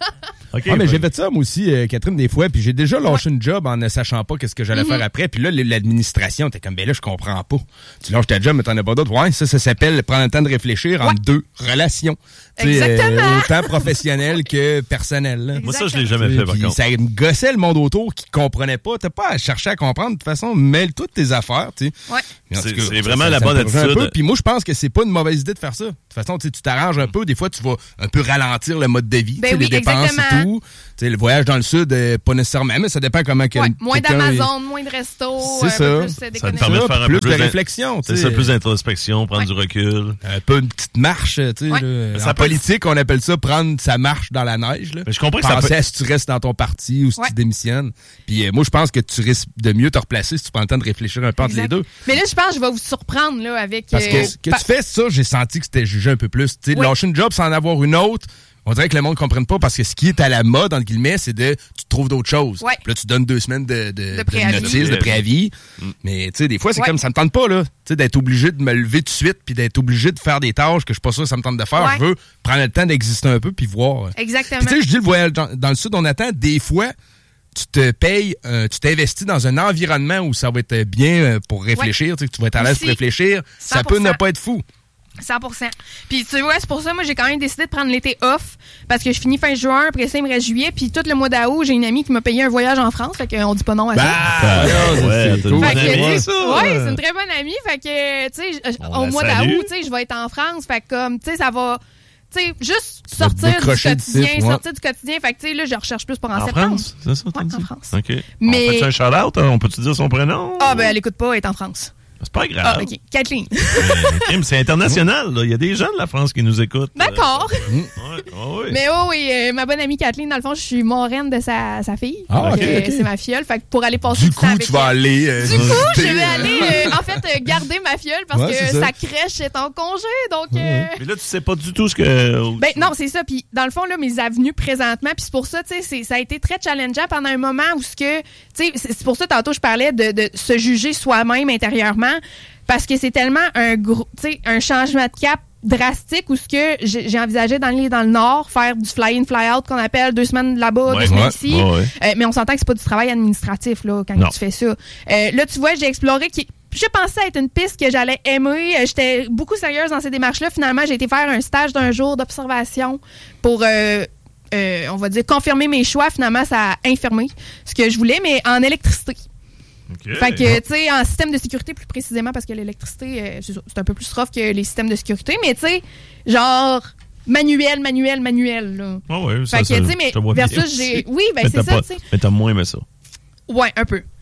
OK. Ah, mais ben- j'ai fait ça, moi aussi, euh, Catherine, des fois, puis j'ai déjà lâché une job en ne sachant pas qu'est-ce que j'allais Mm-hmm. faire après. Puis là, l'administration, t'es comme, ben là, je comprends pas. Tu lâches ta job, mais t'en as pas d'autre. Ouais, ça, ça s'appelle prendre le temps de réfléchir Ouais. entre deux relations. Tu sais, Exactement. euh, autant professionnel que personnel. Là. Moi, ça, je l'ai jamais fait, par Puis contre. ça me gossait le monde autour qui comprenait pas. T'as pas à chercher à comprendre. De toute façon, mêle toutes tes affaires, tu sais. Ouais. Puis en C'est- tout cas, c'est ça, vraiment ça- la ça bonne me rejoint un attitude. peu. Puis moi, je pense que c'est pas une mauvaise idée de faire ça. De toute façon, tu sais, tu t'arranges un peu. Des fois, tu vas un peu ralentir le mode de vie, Ben tu sais, oui, les dépenses exactement. et tout. Tu sais, le voyage dans le sud, euh, pas nécessairement, mais ça dépend comment que Ouais, moins quelqu'un d'Amazon, moins de resto, C'est un ça. peu plus Ça te d'économie. permet de faire un plus peu de plus réflexion. C'est tu ça, sais. plus d'introspection, prendre Ouais. du recul. Un peu une petite marche, tu sais. Ouais. là. Ça En peut- politique, on appelle ça prendre sa marche dans la neige. Là. Mais je comprends que ça Penser peut- à si tu restes dans ton parti ou si Ouais. tu démissionnes. Puis euh, moi, je pense que tu risques de mieux te replacer si tu prends le temps de réfléchir un peu entre les Exact. deux. Mais là, je pense que je vais vous surprendre là, avec... Parce que euh, ce que pa- tu fais ça, j'ai senti que c'était jugé un peu plus. Tu sais, Oui. lâcher une job sans en avoir une autre, on dirait que le monde ne comprenne pas parce que ce qui est à la mode, entre guillemets, c'est de tu trouves d'autres choses. Ouais. Puis là, tu donnes deux semaines de, de, De préavis. notice, de préavis. Mm. Mais tu sais, des fois, c'est Ouais. comme ça me tente pas, là. Tu sais, d'être obligé de me lever tout de suite puis d'être obligé de faire des tâches que je suis pas sûr que ça me tente de faire. Ouais. Je veux prendre le temps d'exister un peu puis voir. Exactement. Puis tu sais, je dis le voyage dans, dans le sud, on attend des fois. Tu te payes, euh, tu t'investis dans un environnement où ça va être bien euh, pour réfléchir, tu sais, que tu vas être à l'aise Aussi, pour réfléchir. Ça cent peut pour ne cent. pas être fou. cent pour cent. Puis tu vois, c'est pour ça, moi, j'ai quand même décidé de prendre l'été off parce que je finis fin juin, après ça, il me reste juillet, puis tout le mois d'août, j'ai une amie qui m'a payé un voyage en France, fait qu'on dit pas non à ça. Bah, non, ouais, c'est t'as cool. une Fait bonne que, amie, tu sais, ça. ouais, c'est une très bonne amie. Fait que, tu sais, je- On au la mois salue. d'août, tu sais, je vais être en France. Fait que, comme, tu sais, ça va, tu sais, juste vas te sortir du décrocher quotidien, d'ici, ouais. sortir du quotidien. Fait que, tu sais, là, je recherche plus pour en, En septembre. France, c'est ça, t'as Ouais, dit? en France. OK. Mais- On fait un shout-out? hein? On peut-tu dire son prénom? Ah, ben, elle écoute pas, elle est en France. C'est pas Ah, grave. ok. Kathleen. Mais, Kim, c'est international. là. Il y a des gens de la France qui nous écoutent. D'accord. Euh, ouais, ouais, ouais. Mais oh, oui, euh, ma bonne amie Kathleen, dans le fond, je suis marraine de sa, sa fille. Ah, Fait que, ok, ok. C'est ma fiole. Fait que pour aller passer Du du temps coup, avec tu vas elle- aller. euh, Du coup, je visiter, vais euh, aller, euh, en fait, euh, garder ma fiole parce Ouais, que c'est ça. sa crèche est en congé. Donc, euh, Mais là, tu sais pas du tout ce que... ben non, c'est ça. Puis dans le fond, là, mes avenues présentement, puis c'est pour ça, tu sais, c'est- ça a été très challengeant pendant un moment où ce que, tu sais, c'est c'est pour ça tantôt je parlais de, de se juger soi-même intérieurement parce que c'est tellement un gros, tu sais, un changement de cap drastique où ce que j'ai j'ai envisagé d'aller dans le nord, faire du fly-in, fly-out qu'on appelle deux semaines là-bas, Ouais, deux semaines ouais, ici. ouais, ouais. Euh, mais on s'entend que c'est pas du travail administratif là quand Non. tu fais ça. Euh, là, tu vois, j'ai exploré qui je pensais être une piste que j'allais aimer. Euh, J'étais beaucoup sérieuse dans ces démarches-là. Finalement, j'ai été faire un stage d'un jour d'observation pour, euh, euh, on va dire, confirmer mes choix. Finalement, ça a infirmé ce que je voulais, mais en électricité. OK. Fait que, tu sais, en système de sécurité plus précisément, parce que l'électricité, euh, c'est ça, c'est un peu plus rough que les systèmes de sécurité, mais tu sais, genre manuel, manuel, manuel, là. Ah ouais, ça, Fait que, ça, tu sais, mais je te vois versus bien. j'ai. Oui, ben Mais c'est t'as ça, pas- tu sais. Mais t'as moins aimé ça. Ouais, un peu.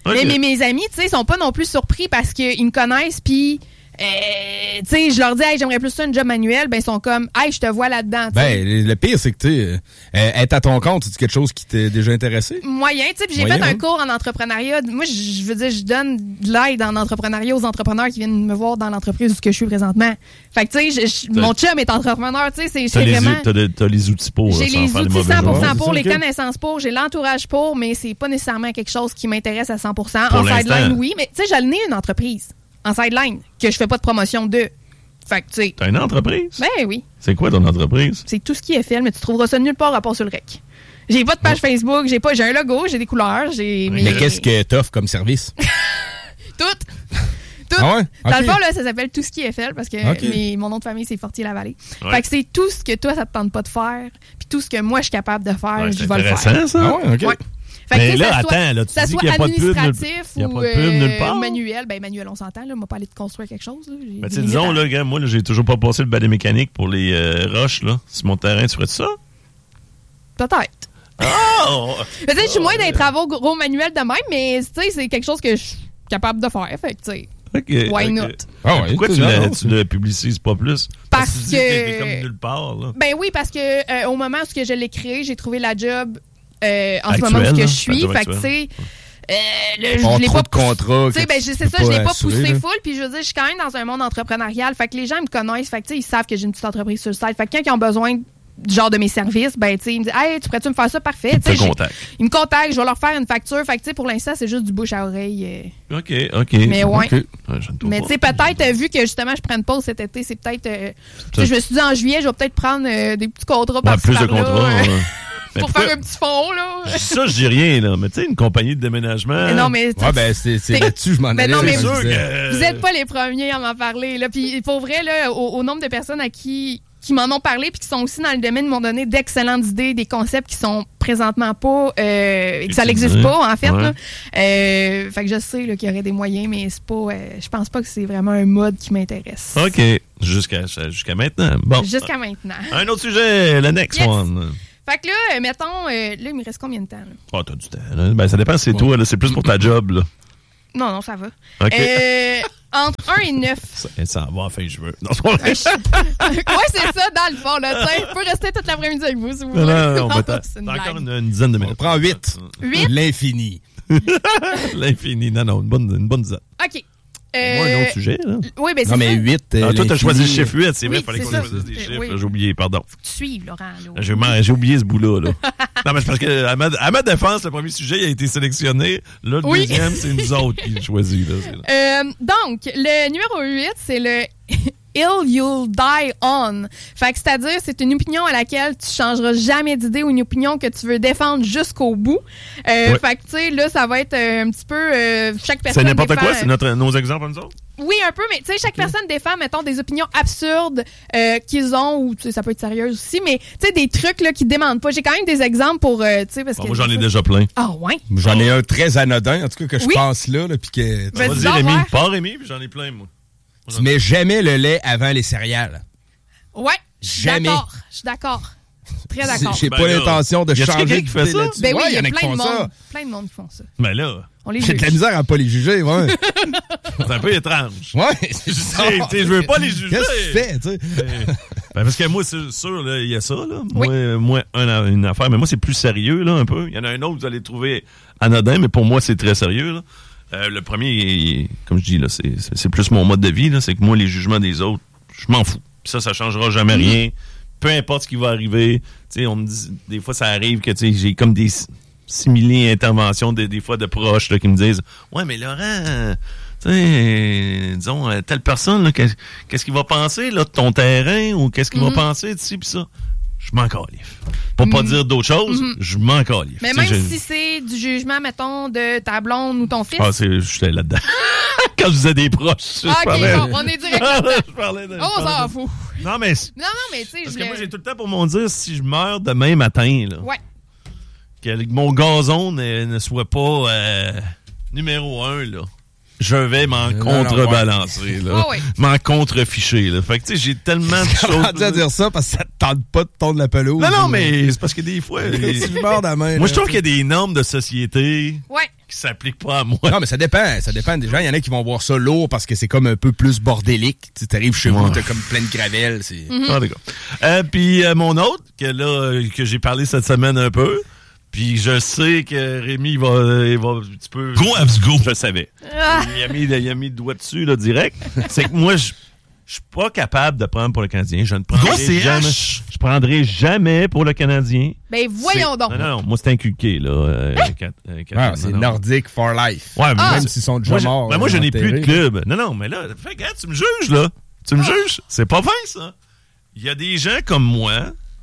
Okay. Mais, mais mes amis, tu sais, sont pas non plus surpris parce qu'ils me connaissent, puis... Euh, tu sais, je leur dis, hey, j'aimerais plus ça une job manuel, ben ils sont comme, hey, je te vois là-dedans. T'sais. Ben, le pire, c'est que, tu sais, euh, être à ton compte, c'est quelque chose qui t'est déjà intéressé? Moyen, tu sais, puis j'ai Moyen, fait hein? un cours en entrepreneuriat. Moi, je veux dire, je donne de l'aide en entrepreneuriat aux entrepreneurs qui viennent me voir dans l'entreprise où je suis présentement. Fait que, tu sais, mon chum est entrepreneur, tu sais, c'est, c'est vraiment. T'as les, t'as les outils pour. J'ai les outils cent pour cent pour, les connaissances pour, j'ai l'entourage pour, mais c'est pas nécessairement quelque chose qui m'intéresse à cent pour cent. En sideline, oui, mais tu sais, j'ai le nez une entreprise. En sideline, que je fais pas de promotion de. Fait que, tu sais. T'as une entreprise? Ben oui. C'est quoi ton entreprise? C'est tout ce qui est fait, mais tu trouveras ça nulle part à part sur le rec. J'ai pas de page oh. Facebook, j'ai pas, j'ai un logo, j'ai des couleurs, j'ai. Mais, mais qu'est-ce que t'offres comme service? Tout! Tout. Ah ouais? Okay. Dans le fond, là, ça s'appelle Tout ce qui est fait parce que okay. mes, mon nom de famille, c'est Fortier-Lavallée. Ouais. Fait que c'est tout ce que toi, ça te tente pas de faire, puis tout ce que moi, je suis capable de faire, ouais, je vais le faire. Ça? Ah ouais, OK. Ouais. Fait mais que, là, attends, soit, là, tu ça dis soit qu'il n'y a pas de pub, administratif nulle, ou y a pas de pub nulle part. Euh, manuel. Ben, manuel, on s'entend, là. On m'a pas allé de construire quelque chose, là. Ben, tu disons, là, gars, moi, là, j'ai toujours pas passé le balai mécanique pour les euh, roches, là. Sur mon terrain, tu ferais ça? Peut-être. Oh! Peut-être que je suis moins dans les travaux gros manuels de même, mais, tu sais, c'est quelque chose que je suis capable de faire. Fait que, tu sais. Okay, why okay. not? Ah ouais, pourquoi tu le, tu le publicises pas plus? Parce, parce que... Tu dis que... que t'es comme nulle part, là. Ben oui, parce que euh, au moment où je l'ai créé, j'ai trouvé la job euh, en actuel, ce moment où là, je suis. Fait que, tu sais... Euh, le, je l'ai trop pas de contrats. Tu sais, ben, c'est ça, je l'ai pas poussé full, puis je veux dire, je suis quand même dans un monde entrepreneurial. Fait que les gens me connaissent, fait que, tu sais, ils savent que j'ai une petite entreprise sur le site. Fait que quand ils ont besoin genre de mes services, ben, tu sais, ils me disent, hey, tu pourrais-tu me faire ça? Parfait. Ils te contactent. Ils me contactent, je vais leur faire une facture. Fait que, tu sais, pour l'instant, c'est juste du bouche à oreille. Euh... OK, OK. Mais ouais. Okay. Mais, tu sais, peut-être, euh, vu que justement, je prends une pause cet été, c'est peut-être. Euh, tu sais, je me suis dit, en juillet, je vais peut-être prendre euh, des petits contrats par-ci, ouais, plus par-là, de contrats. euh, ouais. pour pourquoi... faire un petit fond, là. Ça, je dis rien, là. Mais tu sais, une compagnie de déménagement. Mais non, mais. Ouais, ben, c'est, c'est là-dessus, je m'en allais. Mais non, mais sûr vous, que... vous êtes pas les premiers à m'en parler, là. Puis, pour vrai, là, au, au nombre de personnes à qui. qui m'en ont parlé puis qui sont aussi dans le domaine m'ont donné d'excellentes idées, des concepts qui sont présentement pas, euh, que ça n'existe pas en fait. Ouais. Là. Euh, fait que je sais là, qu'il y aurait des moyens, mais c'est pas, euh, je pense pas que c'est vraiment un mode qui m'intéresse. Ok, jusqu'à jusqu'à maintenant. Bon. Jusqu'à maintenant. Un autre sujet, le next yes. one. Fait que là, mettons, euh, là il me reste combien de temps? Là? Oh, t'as du temps. Là. Ben ça dépend, c'est ouais. toi. Là, c'est plus pour ta job là. Non, non, ça va. Ok. Euh, entre un et neuf. Ça, ça va, enfin, je veux. Non, c'est pas vrai. Ouais, c'est ça, dans le fond, là. Je peux rester toute l'après-midi avec vous, si vous voulez. Non, non, non, t'as, t'as encore une, une dizaine de minutes. On prend huit. Huit? L'infini. L'infini. Non, non, une bonne, une bonne dizaine. OK. Euh, Moi, un autre sujet, là. Oui, ben c'est non, mais huit. Euh, ah, toi, t'as choisi le chiffre huit, c'est vrai, il oui, fallait qu'on ça. choisisse des chiffres. Oui. J'ai oublié, pardon. Faut que tu suives, Laurent. Là. J'ai, j'ai oublié ce bout-là. Là. Non, mais c'est parce que à ma, à ma défense, le premier sujet il a été sélectionné. Là, le oui. deuxième, c'est nous autres qui l'ont choisi. Là, c'est là. Euh, donc, le numéro huit, c'est le Ill You'll Die On. Fait que c'est-à-dire, c'est une opinion à laquelle tu changeras jamais d'idée ou une opinion que tu veux défendre jusqu'au bout. Euh, ouais. Fait que, tu sais, là, ça va être euh, un petit peu... Euh, chaque personne C'est n'importe défend, quoi? C'est notre, nos exemples à nous autres? Oui, un peu, mais tu sais, chaque okay. personne défend, mettons, des opinions absurdes euh, qu'ils ont, ou tu sais, ça peut être sérieux aussi, mais tu sais, des trucs là qui demandent pas. J'ai quand même des exemples pour, euh, tu sais, parce bon, que... Moi, j'en ai déjà plein. Ah ouais? J'en ai un très anodin, en tout cas, que je oui? pense là, là puis que... Tu vas dire, Rémi, pas Rémi, puis j'en ai plein, moi. moi tu mets ai... jamais le lait avant les céréales. Ouais, jamais. D'accord, je suis d'accord. Très d'accord. J'ai ben pas là, l'intention de changer qui fait ça? Ben oui, il ouais, y a en a plein de monde. ça. Plein de monde qui font ça. Ben là... J'ai de la misère à pas les juger, ouais. C'est un peu étrange. Ouais, c'est ça. Je veux pas les juger. Qu'est-ce que tu fais, tu sais? Ben parce que moi, c'est sûr, il y a ça, là. Oui. Moi, moi un, une affaire, mais moi, c'est plus sérieux, là, un peu. Il y en a un autre, vous allez trouver anodin, mais pour moi, c'est très sérieux, là. Euh, le premier, il, comme je dis, là, c'est, c'est, c'est plus mon mode de vie, là. C'est que moi, les jugements des autres, je m'en fous. Puis ça, ça changera jamais mm-hmm. rien. Peu importe ce qui va arriver. Tu sais, on me dit, des fois, ça arrive que, tu sais, j'ai comme des similés interventions des, des fois de proches, là, qui me disent, ouais, mais Laurent, tu sais, disons, telle personne, là, qu'est-ce, qu'est-ce qu'il va penser, là, de ton terrain, ou qu'est-ce qu'il mm-hmm. va penser de ci pis ça? Je m'en califfe. Pour mm-hmm. pas dire d'autres choses, mm-hmm. je m'en califfe. Mais t'sais, même je... si c'est du jugement, mettons, de ta blonde ou ton fils. Ah, c'est, j'étais là-dedans. Quand je disais des proches. Ah, ok, parlais... bon, on est direct là-dedans. je parlais de... On s'en fout. Non, mais... Non, non, mais tu sais... Parce je que le... moi, j'ai tout le temps pour m'en dire, si je meurs demain matin, là... Ouais. Que mon gazon ne, ne soit pas euh, numéro un, là. Je vais m'en euh, contrebalancer, ouais. là. Oh, oui. M'en contreficher, là. Fait que, tu sais, j'ai tellement de choses... J'ai à dire ça parce que ça te tente pas de tondre la pelouse. Non, non, mais c'est parce que des fois... les... tu mords la main, moi, je trouve qu'il y a des normes de société... Ouais. qui s'applique pas à moi. Non, mais ça dépend. Ça dépend des gens. Il y en a qui vont voir ça lourd parce que c'est comme un peu plus bordélique. Tu arrives chez ouais. vous, t'as comme plein de gravelle. C'est... Mm-hmm. Ah, d'accord. Euh, puis euh, mon autre, que là, que j'ai parlé cette semaine un peu, puis je sais que Rémi il va, il va un petit peu... Go, Abs, go! Je le savais. Ah. Il, a mis, il a mis le doigt dessus, là, direct. C'est que moi, je... Je suis pas capable de prendre pour le Canadien. Je ne prendrai jamais. Je prendrai jamais pour le Canadien. Ben voyons c'est... donc. Non, non, non. Moi, c'est inculqué, là. Euh, hein? quatre, euh, quatre, ah, non, c'est non. Nordique for life. Ouais, mais ah, même s'ils sont déjà moi, morts. Ben, moi, je n'ai plus de T V, club. Là. Non, non, mais là, fais, regarde, tu me juges, là. Tu me ah. juges. C'est pas fin, ça. Il y a des gens comme moi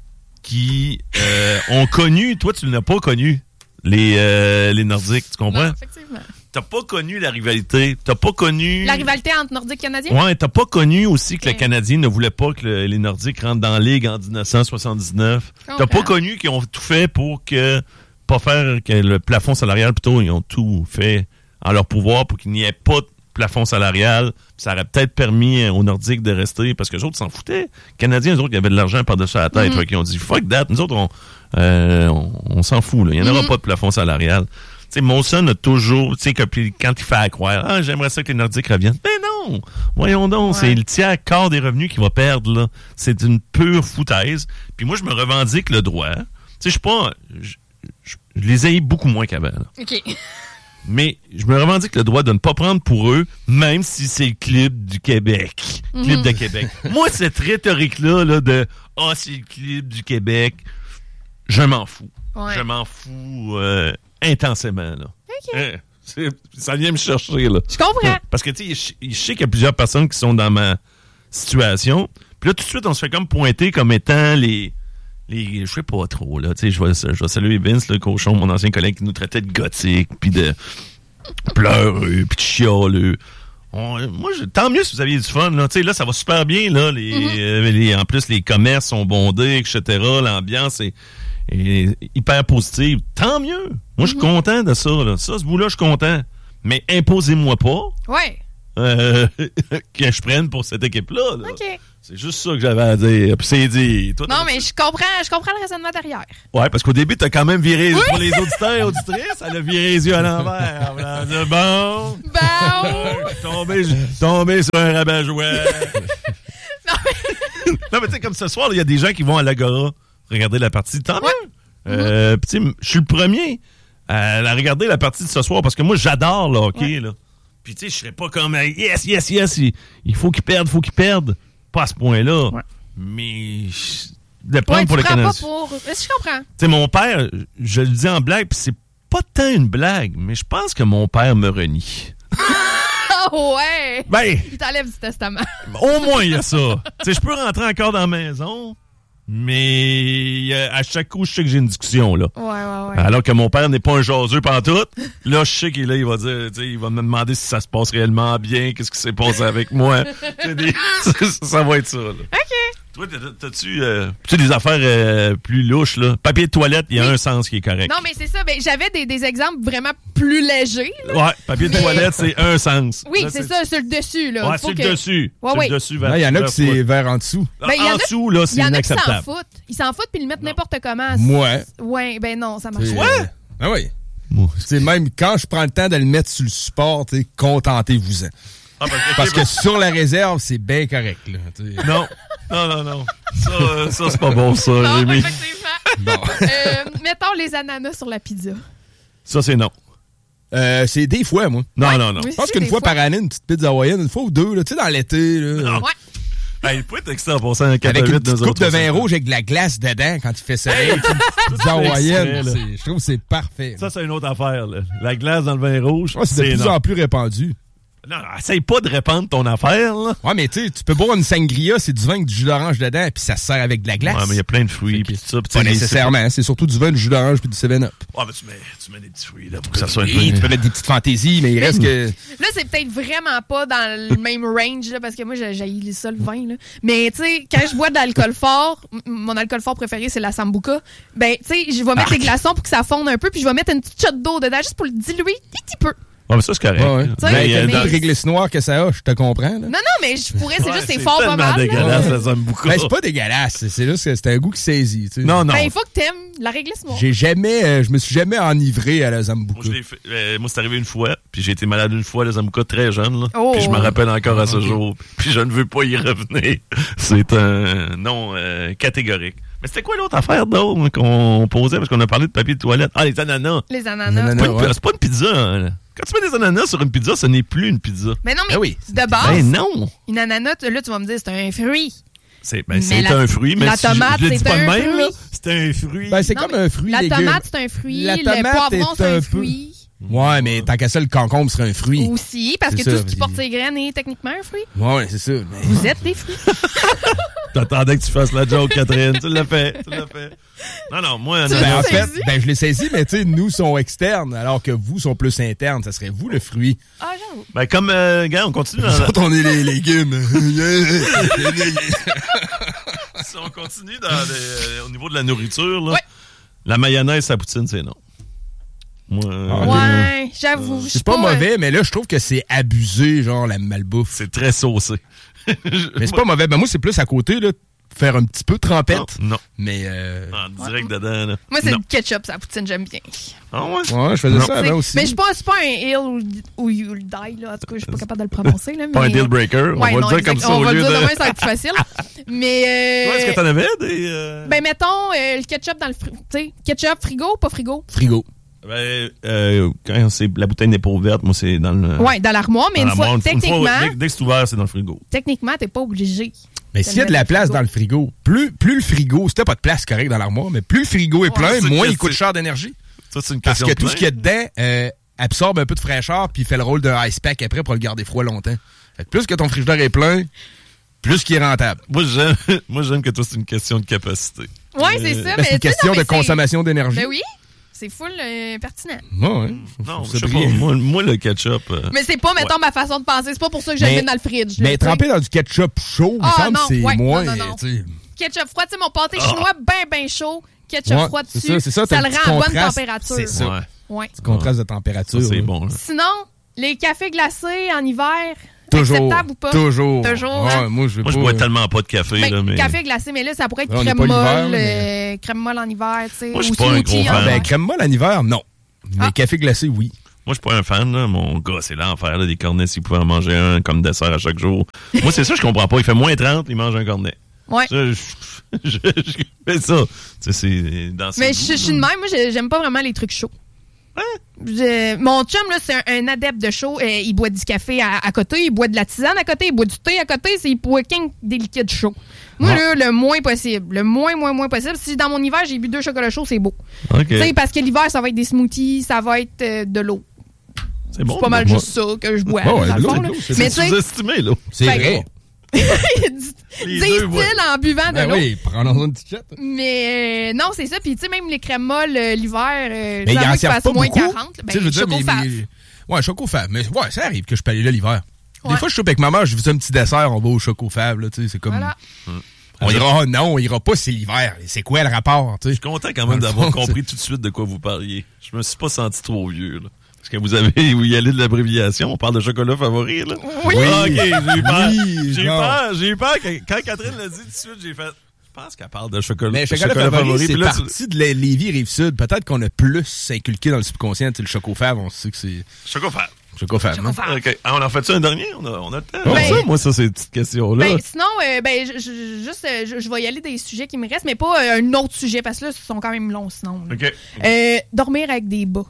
qui euh, ont connu, toi, tu ne l'as pas connu, les, euh, les Nordiques, tu comprends? Non, effectivement. T'as pas connu la rivalité. T'as pas connu... La rivalité entre Nordiques et Canadiens? Ouais, t'as pas connu aussi que okay. le Canadien ne voulait pas que le, les Nordiques rentrent dans la Ligue en dix-neuf cent soixante-dix-neuf. Okay. T'as pas connu qu'ils ont tout fait pour que... Pas faire que le plafond salarial, plutôt, ils ont tout fait en leur pouvoir pour qu'il n'y ait pas de plafond salarial. Ça aurait peut-être permis aux Nordiques de rester, parce que les autres s'en foutaient. Les Canadiens, eux autres, ils avaient de l'argent par-dessus la tête. Mm-hmm. Fait qu'ils ont dit, fuck that. Nous autres, on, euh, on, on s'en fout, là. Il n'y en aura mm-hmm. pas de plafond salarial. Tu sais, Molson a toujours, tu sais, quand il fait à croire, ah, j'aimerais ça que les Nordiques reviennent. Mais non! Voyons donc, ouais. c'est le tiers quart des revenus qu'il va perdre, là. C'est une pure foutaise. Puis moi, je me revendique le droit. Tu sais, je suis pas, je, je, je les haïs beaucoup moins qu'avant, là. OK. Mais je me revendique le droit de ne pas prendre pour eux, même si c'est le clip du Québec. Mm-hmm. Clip de Québec. Moi, cette rhétorique-là, là, de, ah, oh, c'est le clip du Québec, je m'en fous. Ouais. Je m'en fous, euh, intensément, là. OK. Hein, c'est, ça vient me chercher, là. Je comprends. Parce que, tu sais, je sais qu'il y a plusieurs personnes qui sont dans ma situation. Puis là, tout de suite, on se fait comme pointer comme étant les... les je sais pas trop, là. Tu sais, je vais, je vais saluer Vince, le cochon, mon ancien collègue, qui nous traitait de gothique, puis de pleureux, puis de chialeux. On, moi, je, tant mieux si vous aviez du fun, là. Tu sais, là, ça va super bien, là. Les, mm-hmm. euh, les, en plus, les commerces sont bondés, et cetera. L'ambiance est... Et hyper positive. Tant mieux. Moi, je suis mm-hmm. content de ça, là. Ça, ce bout-là, je suis content. Mais imposez-moi pas ouais. euh, que je prenne pour cette équipe-là. Là. OK. C'est juste ça que j'avais à dire. Puis c'est dit. Toi, non, mais je comprends, je comprends le raisonnement derrière. Ouais, parce qu'au début, t'as quand même viré oui? pour les auditeurs et auditrices. Elle a viré les yeux à l'envers. Elle a dit, bon. Bon. tombé, tombé sur un rabat-jouet. non, mais, non, mais tu sais, comme ce soir, il y a des gens qui vont à l'Agora regarder la partie. Tant mieux. Ouais. Euh, mm-hmm. Tu sais, je suis le premier à regarder la partie de ce soir parce que moi, j'adore le hockey. Ouais. Là. Puis, tu sais, je serais pas comme yes, yes, yes, il, il faut qu'ils perdent, il faut qu'ils perdent. Pas à ce point-là. Ouais. Mais de prendre ouais, pour le Canadien. Pas pour... Je comprends. Tu sais, mon père, je le dis en blague, puis c'est pas tant une blague, mais je pense que mon père me renie. Oh ouais! Ben, il t'enlève du testament. Au moins, il y a ça. Tu sais, je peux rentrer encore dans la maison. Mais euh, à chaque coup, je sais que j'ai une discussion, là. Ouais, ouais, ouais. Alors que mon père n'est pas un jaseux pantoute. Là, je sais qu'il là, il va dire, tu sais, il va me demander si ça se passe réellement bien, qu'est-ce qui s'est passé avec moi. des, ça, ça va être ça, là. OK. Toi, t'as-tu euh, des affaires euh, plus louches, là? Papier de toilette, il y a oui. un sens qui est correct. Non, mais c'est ça. Ben, j'avais des, des exemples vraiment plus légers, là. Ouais, papier de mais... toilette, c'est un sens. Oui, là, c'est, c'est ça, sur le dessus, là. Ouais, sur que... le dessus. Ouais, sur oui. le dessus. Il y en a qui c'est vers en dessous. Ben, en, en dessous, là, c'est inacceptable. Il y en a qui s'en foutent. Ils s'en foutent puis ils le mettent non. n'importe comment. Ouais. Ouais, ben non, ça marche pas. Ouais? Ah oui. C'est même quand je prends le temps de le mettre sur le support, contentez-vous-en. Ah, parce, que, parce que sur la réserve, c'est bien correct. Là, non, non, non, non. Ça, euh, ça c'est pas bon, ça, non, Rémi. Effectivement. Bon. euh, mettons les ananas sur la pizza. Ça, c'est non. Euh, c'est des fois, moi. Non, ouais, non, non. Je pense qu'une fois, fois par année, une petite pizza hawaïenne, une fois ou deux, tu sais, dans l'été. Là. Non. Ouais. Hey, il peut être extra pour ça. Avec une petite coupe de vin rouge avec de la glace dedans quand il fait ça. Hey, pizza hawaïenne, je trouve que c'est parfait. Ça, c'est une autre affaire. Là. La glace dans le vin rouge, ouais, c'est, c'est de plus non. en plus répandu. Non, essaye pas de répandre ton affaire, là. Ouais, mais tu sais, tu peux boire une sangria, c'est du vin avec du jus d'orange dedans, puis ça se sert avec de la glace. Ouais, mais il y a plein de fruits, puis tout ça. Pas nécessairement, c'est... c'est surtout du vin, du jus d'orange, puis du seven up. Ouais, mais tu mets, tu mets des petits fruits, là, pour que ça soit... Oui, tu peux mettre des petites fantaisies, mais il reste que... Là, c'est peut-être vraiment pas dans le même range, là, parce que moi, j'ai ça, le vin, là. Mais, tu sais, quand je bois de l'alcool fort, mon alcool fort préféré, c'est la Sambuca, ben, tu sais, je vais mettre ah. les glaçons pour que ça fonde un peu, puis je vais mettre une petite shot d'eau dedans, juste pour le diluer un petit peu. Ouais, mais ça, c'est correct. Ouais, ouais. Mais il y a de réglisse noire que ça a, je te comprends. Là. Non, non, mais je pourrais, c'est ouais, juste, c'est, c'est fort pas mal. C'est dégueulasse, là. ça me beaucoup. Ben, c'est pas dégueulasse, c'est juste que c'est un goût qui saisit. Tu sais. Non, non. Ben, il faut que t'aimes la réglisse noire. J'ai jamais, euh, je me suis jamais enivré à la Zambuca. Moi, je l'ai fait, euh, moi, c'est arrivé une fois, puis j'ai été malade une fois à la Zambuca très jeune, là. Oh. Puis je me rappelle encore à ce okay. jour. Puis je ne veux pas y revenir. C'est un non euh, catégorique. Mais c'était quoi l'autre affaire d'autre qu'on posait parce qu'on a parlé de papier de toilette? Ah, les ananas. Les ananas. C'est pas, une, ouais. c'est pas une pizza. Hein. Quand tu mets des ananas sur une pizza, ce n'est plus une pizza. Mais non, mais ben oui. de base. Ben non. Une ananas, là, tu vas me dire, c'est un fruit. C'est, ben, c'est la, un fruit, mais la si tomate, je, je le dis c'est pas un de même, fruit. là. C'est un fruit. Ben, c'est non, comme un fruit. La légume. tomate, c'est un fruit. La le tomate poivron, est c'est un, un fruit. Ouais, mais tant qu'à ça, le concombre serait un fruit. Aussi, parce c'est que ça, tout ce qui porte ses graines est techniquement un fruit. Ouais, c'est ça. Mais... Vous êtes des fruits. T'attendais que tu fasses la joke, Catherine. Tu l'as fait. Tu l'as fait. Non, non, moi, tu non, ben, en saisi? fait, ben, je l'ai saisi, mais tu sais, nous sont externes, alors que vous sont plus internes. Ça serait vous le fruit. Ah, j'avoue. Ben, comme, euh, gars, on continue dans la... on est les légumes. Si on continue dans les, euh, au niveau de la nourriture, là, ouais. la mayonnaise à poutine, c'est non. Moi, euh, ouais, j'avoue. C'est pas, pas mauvais, mais là, je trouve que c'est abusé, genre, la malbouffe. C'est très saucé. Mais c'est pas mauvais. Ben, moi, c'est plus à côté, là, faire un petit peu trempette. Non. non. Mais, euh... En direct ouais. dedans, là. Moi, c'est non. le ketchup, ça la poutine, j'aime bien. Ah ouais? Ouais, je faisais non. ça avant aussi. Mais je suis pas, pas un ill ou, ou you'll die, là. En tout cas, je suis pas capable de le prononcer, là. Pas mais... un deal breaker. On ouais, va non, le dire comme ça on au va lieu le dire de... demain, ça va être plus facile. Mais, euh... Ouais, est-ce que t'en avais des... Euh... Ben, mettons, euh, le ketchup dans le frigo. Tu sais, ketchup, frigo ou pas frigo? Frigo. Ben, euh, quand c'est, la bouteille n'est pas ouverte, moi, c'est dans le... Ouais, dans l'armoire, mais dans une fois, une techniquement... Fois, dès, dès que c'est ouvert, c'est dans le frigo. Techniquement, t'es pas obligé. Mais s'il y a de la place dans le frigo, plus, plus le frigo, si t'as pas de place correcte dans l'armoire, mais plus le frigo est plein, ouais, moins il coûte cher d'énergie. Ça, c'est une Parce question que tout ce qu'il y a dedans euh, absorbe un peu de fraîcheur puis fait le rôle d'un ice pack après pour le garder froid longtemps. Fait que plus que ton frigidaire est plein, plus qu'il est rentable. Moi, j'aime, moi, j'aime que toi, c'est une question de capacité. Ouais, c'est ça. Ben, c'est une question non, de consommation d'énergie. Ben oui. C'est full euh, pertinent. Ouais, non, je sais pas. Moi, moi, le ketchup... Euh... Mais c'est pas, mettons, ouais. ma façon de penser. C'est pas pour ça que je le mets dans le fridge. Mais là, tremper dans du ketchup chaud, il me semble que c'est ouais, moins... Non, non, non. T'sais... Ketchup froid, tu sais, mon pâté ah. chinois, ben, ben chaud. Ketchup ouais, froid dessus, c'est ça, c'est ça, ça le rend en bonne température. C'est ça. Ouais. Ouais. Du contraste de température. Ça, c'est bon. Là. Sinon, les cafés glacés en hiver... Toujours. Acceptable ou pas? Toujours. Toujours. Ouais, hein? moi, je, moi, je bois tellement pas de café. Ben, là, mais... Café glacé, mais là, ça pourrait être ouais, crème molle, mais... euh, crème molle en hiver, tu sais. Moi, je suis pas un gros fan. Ben, crème molle en hiver, non. Mais ah. café glacé, oui. Moi, je suis pas un fan. Là. Mon gars, c'est l'enfer. Là, des cornets, s'il pouvait en manger un comme dessert à chaque jour. Moi, c'est ça, je comprends pas. Il fait moins trente, il mange un cornet. Ouais. Je, je, je, je fais ça. Tu sais, c'est dans mais je, je suis de même. Moi, j'aime pas vraiment les trucs chauds. Hein? Je, mon chum, là, c'est un, un adepte de chaud. Euh, il boit du café à, à côté, il boit de la tisane à côté, il boit du thé à côté, c'est, il boit qu'un des liquides chauds. Moi, ah. là, le moins possible. Le moins, moins, moins possible. Si dans mon hiver, j'ai bu deux chocolats chauds, c'est beau. Okay. Parce que l'hiver, ça va être des smoothies, ça va être euh, de l'eau. C'est bon. C'est pas mal moi. juste ça que je bois. Oh, ouais, dans le l'eau, fond, l'eau, là. c'est Mais sous-estimé, là. C'est vrai. Disent-ils en buvant de ben l'eau. Oui, prenons une petite chatte. Mais euh, non, c'est ça. Puis tu sais, même les crèmes molles euh, l'hiver, euh, mais il en qu'il fasse pas moins beaucoup. quarante. Ben, je veux dire, mais, mais, ouais, chocofab. Mais ouais, ça arrive que je peux aller là l'hiver. Ouais. Des fois, je suis avec maman, je fais un petit dessert, on va au chocofab. Là, c'est comme... Voilà. Hum. On ira, non, on ira pas, c'est l'hiver. C'est quoi le rapport? T'sais? Je suis content quand même d'avoir compris tout de suite de quoi vous parliez. Je me suis pas senti trop vieux, là. Parce que vous avez, vous y allez de l'abréviation, on parle de chocolat favori, là. Oui! Ah, ok, j'ai eu peur. Oui, j'ai eu peur, j'ai eu peur que, quand Catherine l'a dit tout de suite, j'ai fait, je pense qu'elle parle de chocolat. Mais chocolat, chocolat favori, favori c'est là, parti tu... de Lévis, Rive-Sud. Peut-être qu'on a plus inculqué dans le subconscient, le chocofab, on sait que c'est... Chocofab. Chocofab. Chocofab. Okay. Ah, on en fait-tu un dernier? On a, on a le temps. Ben, ça, moi, ça, ces petites questions-là. Ben, sinon, euh, ben, je, je, juste, euh, je, je vais y aller des sujets qui me restent, mais pas euh, un autre sujet, parce que là, ils sont quand même longs, sinon. OK. Euh, dormir avec des bas.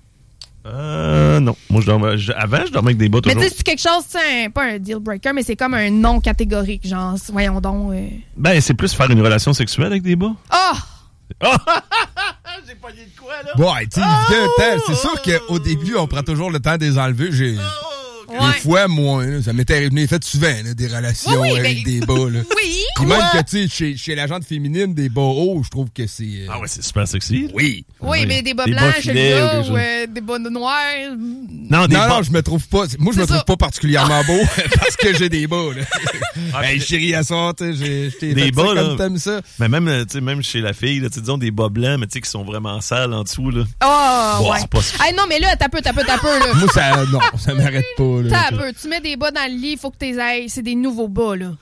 Euh, non. Moi, je dormais, je, avant, je dormais avec des bas toujours. Mais tu sais, c'est quelque chose, c'est pas un deal breaker, mais c'est comme un non catégorique, genre, voyons donc. Euh... Ben, c'est plus faire une relation sexuelle avec des bas. Ah! Oh! J'ai pogné de quoi, là? Bon, tu sais, oh! C'est sûr qu'au début, on prend toujours le temps de les enlever. J'ai... Ouais. Des fois, moi, là, ça m'était arrivé fait souvent, là, des relations oui, oui, avec ben... des bas. Là. Oui! Puis même que, tu sais, chez, chez la gente féminine, des bas hauts, je trouve que c'est... Euh... Ah ouais, c'est super sexy. Oui. Oui, oui. mais des bas des blancs bas chez le gars, ou euh, des bas noirs, Non, des non, bas. non, je me trouve pas. Moi, je C'est me trouve ça. pas particulièrement beau parce que j'ai des bas, là. Ah, Hey, puis- chérie, à soir, tu sais, j'ai je t'ai Des fait bas, ça là. comme t'aimes ça. Mais même, euh, tu sais, même chez la fille, là, tu sais, disons des bas blancs, mais tu sais, qui sont vraiment sales en dessous, là. Oh, Bon, ouais. c'est pas- Hey, non, mais là, t'as peu, t'as peu, t'as peu, là. Moi, ça, non, ça m'arrête pas, là. T'as peu. Tu mets des bas dans le lit, il faut que t'es ailles. C'est des nouveaux bas, là.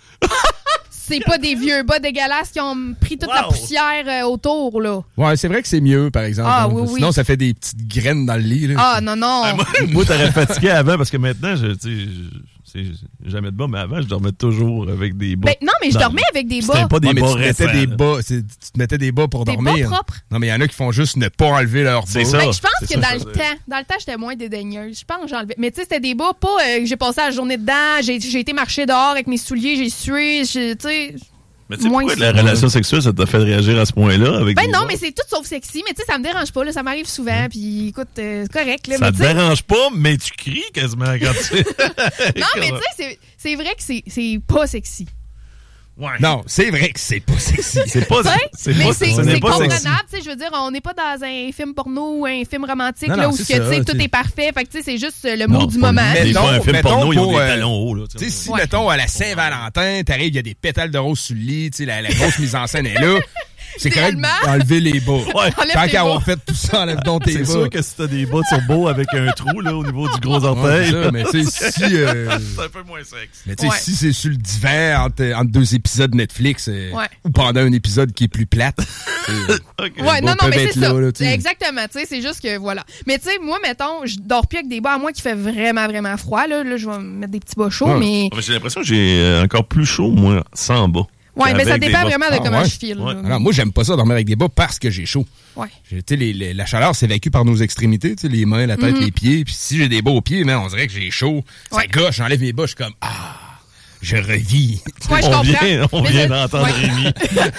C'est pas des vieux bas dégueulasses qui ont pris toute la Wow. poussière euh, autour, là. Ouais, c'est vrai que c'est mieux, par exemple. Ah, hein. oui, oui. Sinon, ça fait des petites graines dans le lit, là. Ah, non, non. Ah, moi, moi, t'aurais fatigué avant parce que maintenant, je, tu sais, je- je- j'ai jamais de bas, mais avant, je dormais toujours avec des bas. Ben, non, mais je Non. dormais avec des C'était bas. pas des Ouais, mais bas tu te mettais récents, des là. bas, c'est- tu te mettais des bas pour Des dormir. bas propres. Non, mais il y en a qui font juste ne pas enlever leurs bas. C'est ça. Ben, je pense c'est que ça, dans je le veux dire. temps, dans le temps, j'étais moins dédaigneuse. Je pense que j'enlevais. Mais tu sais, c'était des bas, pas euh, que j'ai passé la journée dedans, j'ai j'ai été marcher dehors avec mes souliers, j'ai sué, j'ai- tu sais. Mais tu sais, Moins pourquoi la ça. relation sexuelle, ça t'a fait réagir à ce point-là avec Ben des non, bas? mais c'est tout sauf sexy. Mais tu sais, ça me dérange pas, là. Ça m'arrive souvent. Puis écoute, euh, c'est correct, là. Ça mais te tu sais- dérange pas, mais tu cries quasiment quand tu... Non, mais tu sais, c'est- c'est vrai que c'est- c'est pas sexy. Ouais. Non, c'est vrai que c'est pas sexy. C'est pas... Tu sais, C'est mais pas... c'est Ce n'est c'est pas sexy. comprenable, tu sais, je veux dire, on n'est pas dans un film porno ou un film romantique Non, là non, où c'est ce que, tu ça, sais, tout t'sais. est parfait, fait que tu sais, c'est juste euh, le Non, mot du pas moment. le- Des Mettons- fois, un film mettons porno, ils ont pour, des euh, talons hauts, là. Tu sais, si, Ouais. mettons, à la Saint-Valentin, t'arrives, il y a des pétales de rose sur le lit, tu sais, la, la grosse mise en scène est là. C'est correct Idéalement. d'enlever les bas. Ouais. Enlève Tant tes qu'à avoir bas. fait tout ça, enlève donc tes C'est bas. sûr que si t'as des bas turbo avec un trou, là, au niveau du gros Ouais, orteil... c'est ça, mais tu sais, si... euh, c'est un peu moins sexe. Mais tu sais, Ouais. si c'est sur le divan entre, entre deux épisodes Netflix euh, Ouais. ou pendant un épisode qui est plus plate, euh, OK. Ouais, bas non, non, peuvent mais être c'est là, ça. là, tu sais. Exactement, tu sais, c'est juste que, voilà. Mais tu sais, moi, mettons, je dors plus avec des bas à moi qui fait vraiment, vraiment froid, là. Là, je vais me mettre des petits bas chauds, Ouais. mais... Ouais, J'ai l'impression que j'ai euh, encore plus chaud, moi, sans bas. Ouais, mais ça Avec des dépend bas. vraiment de Ah, comment ouais. je file. Ouais. là. Alors, moi, j'aime pas ça dormir avec des bas parce que j'ai chaud. Ouais. J'ai- tu sais, les- les- la chaleur s'évacue par nos extrémités, tu sais, les mains, la tête, Mhm. les pieds. Puis si j'ai des bas aux pieds, man, on dirait que j'ai chaud. Ça Ouais. gauche, j'enlève mes bas, je suis comme ah, je revis. Ouais, je on comprends. vient, on Mais vient je- d'entendre ouais. Rémi.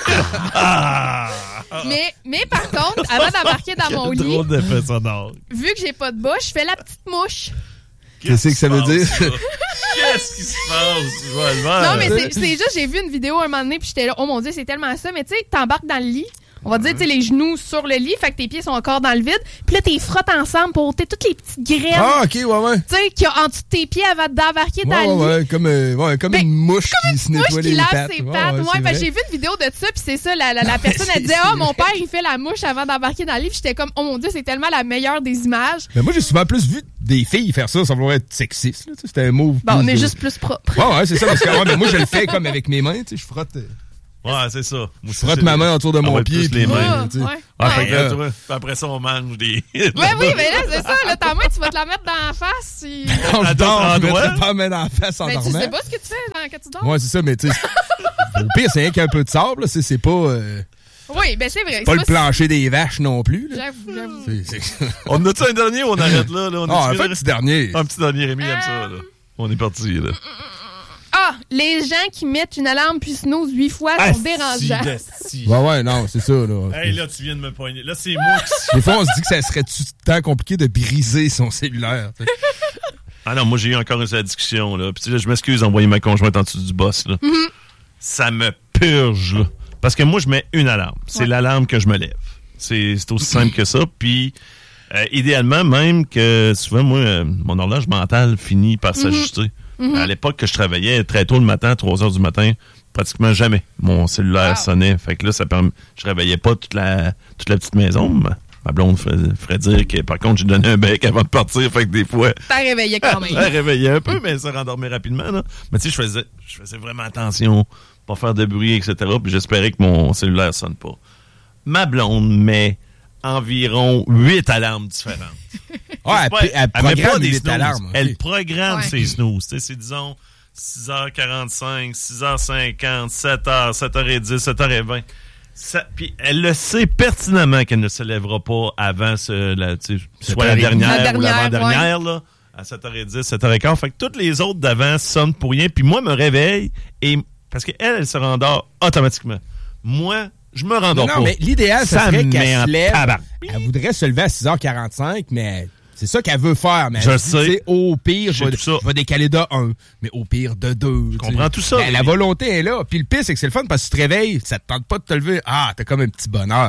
Ah! Mais, mais par contre, avant d'embarquer dans mon Quel lit, drôle d'effet sonore. vu que j'ai pas de bas, je fais la petite mouche. Qu'est-ce que ça veut dire? Qu'est-ce qui se passe? Je vais le voir. Non, mais c'est c'est juste, j'ai vu une vidéo un moment donné, puis j'étais là, oh mon Dieu, c'est tellement ça. Mais tu sais, t'embarques dans le lit, on va dire, tu sais, les genoux sur le lit, fait que tes pieds sont encore dans le vide, puis là, t'es frottes ensemble pour ôter toutes les petites graines, Ah, ok, ouais, ouais. tu sais, qu'il y a en dessous de tes pieds avant d'embarquer dans Ouais, le lit. ouais, ouais, comme, euh, ouais, comme Ben, une mouche qui se Mouche nettoie qui les lave pattes. ses Ouais, pattes. ouais, Ouais, c'est ben, vrai. j'ai vu une vidéo de ça, puis c'est ça, la, la, la personne a c'est- dit, ah, c'est mon vrai. père, il fait la mouche avant d'embarquer dans le lit, puis j'étais comme, oh mon Dieu, c'est tellement la meilleure des images. Mais moi, j'ai souvent plus vu des filles faire ça sans vouloir être sexiste. là, tu sais, C'était un move. Bon, plus on est de- juste plus propre. Ouais, ouais, c'est ça. Parce que ouais, mais moi, je le fais comme avec mes mains. Tu sais, je frotte, euh, Ouais, c'est ça. Moi, je c'est- frotte c'est- ma main autour de Ah mon ouais, pied. plus puis, les mains. euh, Ouais, tu sais. ouais. Ah, fait que là, Ouais. tu vois, puis après ça, on mange des. Ouais, oui, mais là, c'est ça, là, ta main, tu vas te la mettre dans la face. puis- Quand je À dors, d'autres je mettrais endroits. pas la main dans la face en Ben, tu dormant. sais pas ce que tu fais quand tu dors? Ouais, c'est ça, mais tu sais, au pire, c'est rien qu'un peu de sable. là, C'est c'est pas, euh, Oui, ben c'est vrai. pas le c'est plancher des vaches non plus. là. J'avoue, j'avoue. C'est- c'est- On a-tu un dernier ou on arrête là? là? On Ah, a en fait, petit dernier. Un petit dernier, Rémi aime ça, là. On est parti, là. Ah, les gens qui mettent une alarme puis snooze huit fois Ah, sont dérangeants. Ouais, ouais, non, c'est ça. Là. Hey, là, tu viens de me poigner. Là, c'est moi qui. Des fois, on se dit que ça serait tant compliqué de briser son cellulaire. tu sais. Ah non, moi, j'ai eu encore une cette discussion, là. Puis, tu sais, là, je m'excuse d'envoyer ma conjointe en dessous du boss, là. Ça me purge, là. Parce que moi, je mets une alarme. C'est Ouais. l'alarme que je me lève. C'est c'est aussi simple que ça. Puis, euh, idéalement, même que souvent, moi, euh, mon horloge mentale finit par s'ajuster. À l'époque que je travaillais très tôt le matin, trois heures du matin, pratiquement jamais mon cellulaire Wow. sonnait. Fait que là, ça permet, je réveillais pas toute la, toute la petite maison. Ma, ma blonde ferait, ferait dire que, par contre, j'ai donné un bec avant de partir. Fait que des fois, T'as réveillé quand même. ça réveillait un peu, mais ça rendormait rapidement. Là. Mais tu sais, je faisais, je faisais vraiment attention, pas faire de bruit, et cetera. Puis j'espérais que mon cellulaire sonne pas. Ma blonde met environ huit alarmes différentes. Ouais, elle, C'est pas- elle, elle elle met programme pas des les snooze. alarmes. ok. Elle programme Ouais. ses snooze. Tu sais, c'est, disons, six heures quarante-cinq, six heures cinquante, sept heures, sept heures dix, sept heures vingt. Ça, puis elle le sait pertinemment qu'elle ne se lèvera pas avant ce, la, tu sais, soit la sept heures trente. dernière, La ou dernière, l'avant-dernière, là, à sept heures dix, sept heures quinze. Fait que toutes les autres d'avant sonnent pour rien. Puis moi, me réveille, et parce qu'elle, elle se rendort automatiquement. Moi, je me rendors Non, pas. non, mais l'idéal, ça, Ça serait me met qu'elle en se lève. tabac. Elle voudrait se lever à six heures quarante-cinq, mais c'est ça qu'elle veut faire. Mais Je elle dit, sais. tu sais, au pire, je J'ai vais, tout ça. je vais décaler de un, mais au pire de deux. Je comprends tout ça, La, la mais- volonté est là. Puis le pire, c'est que c'est le fun parce que tu te réveilles, ça te tente pas de te lever. Ah, t'as comme un petit bonheur.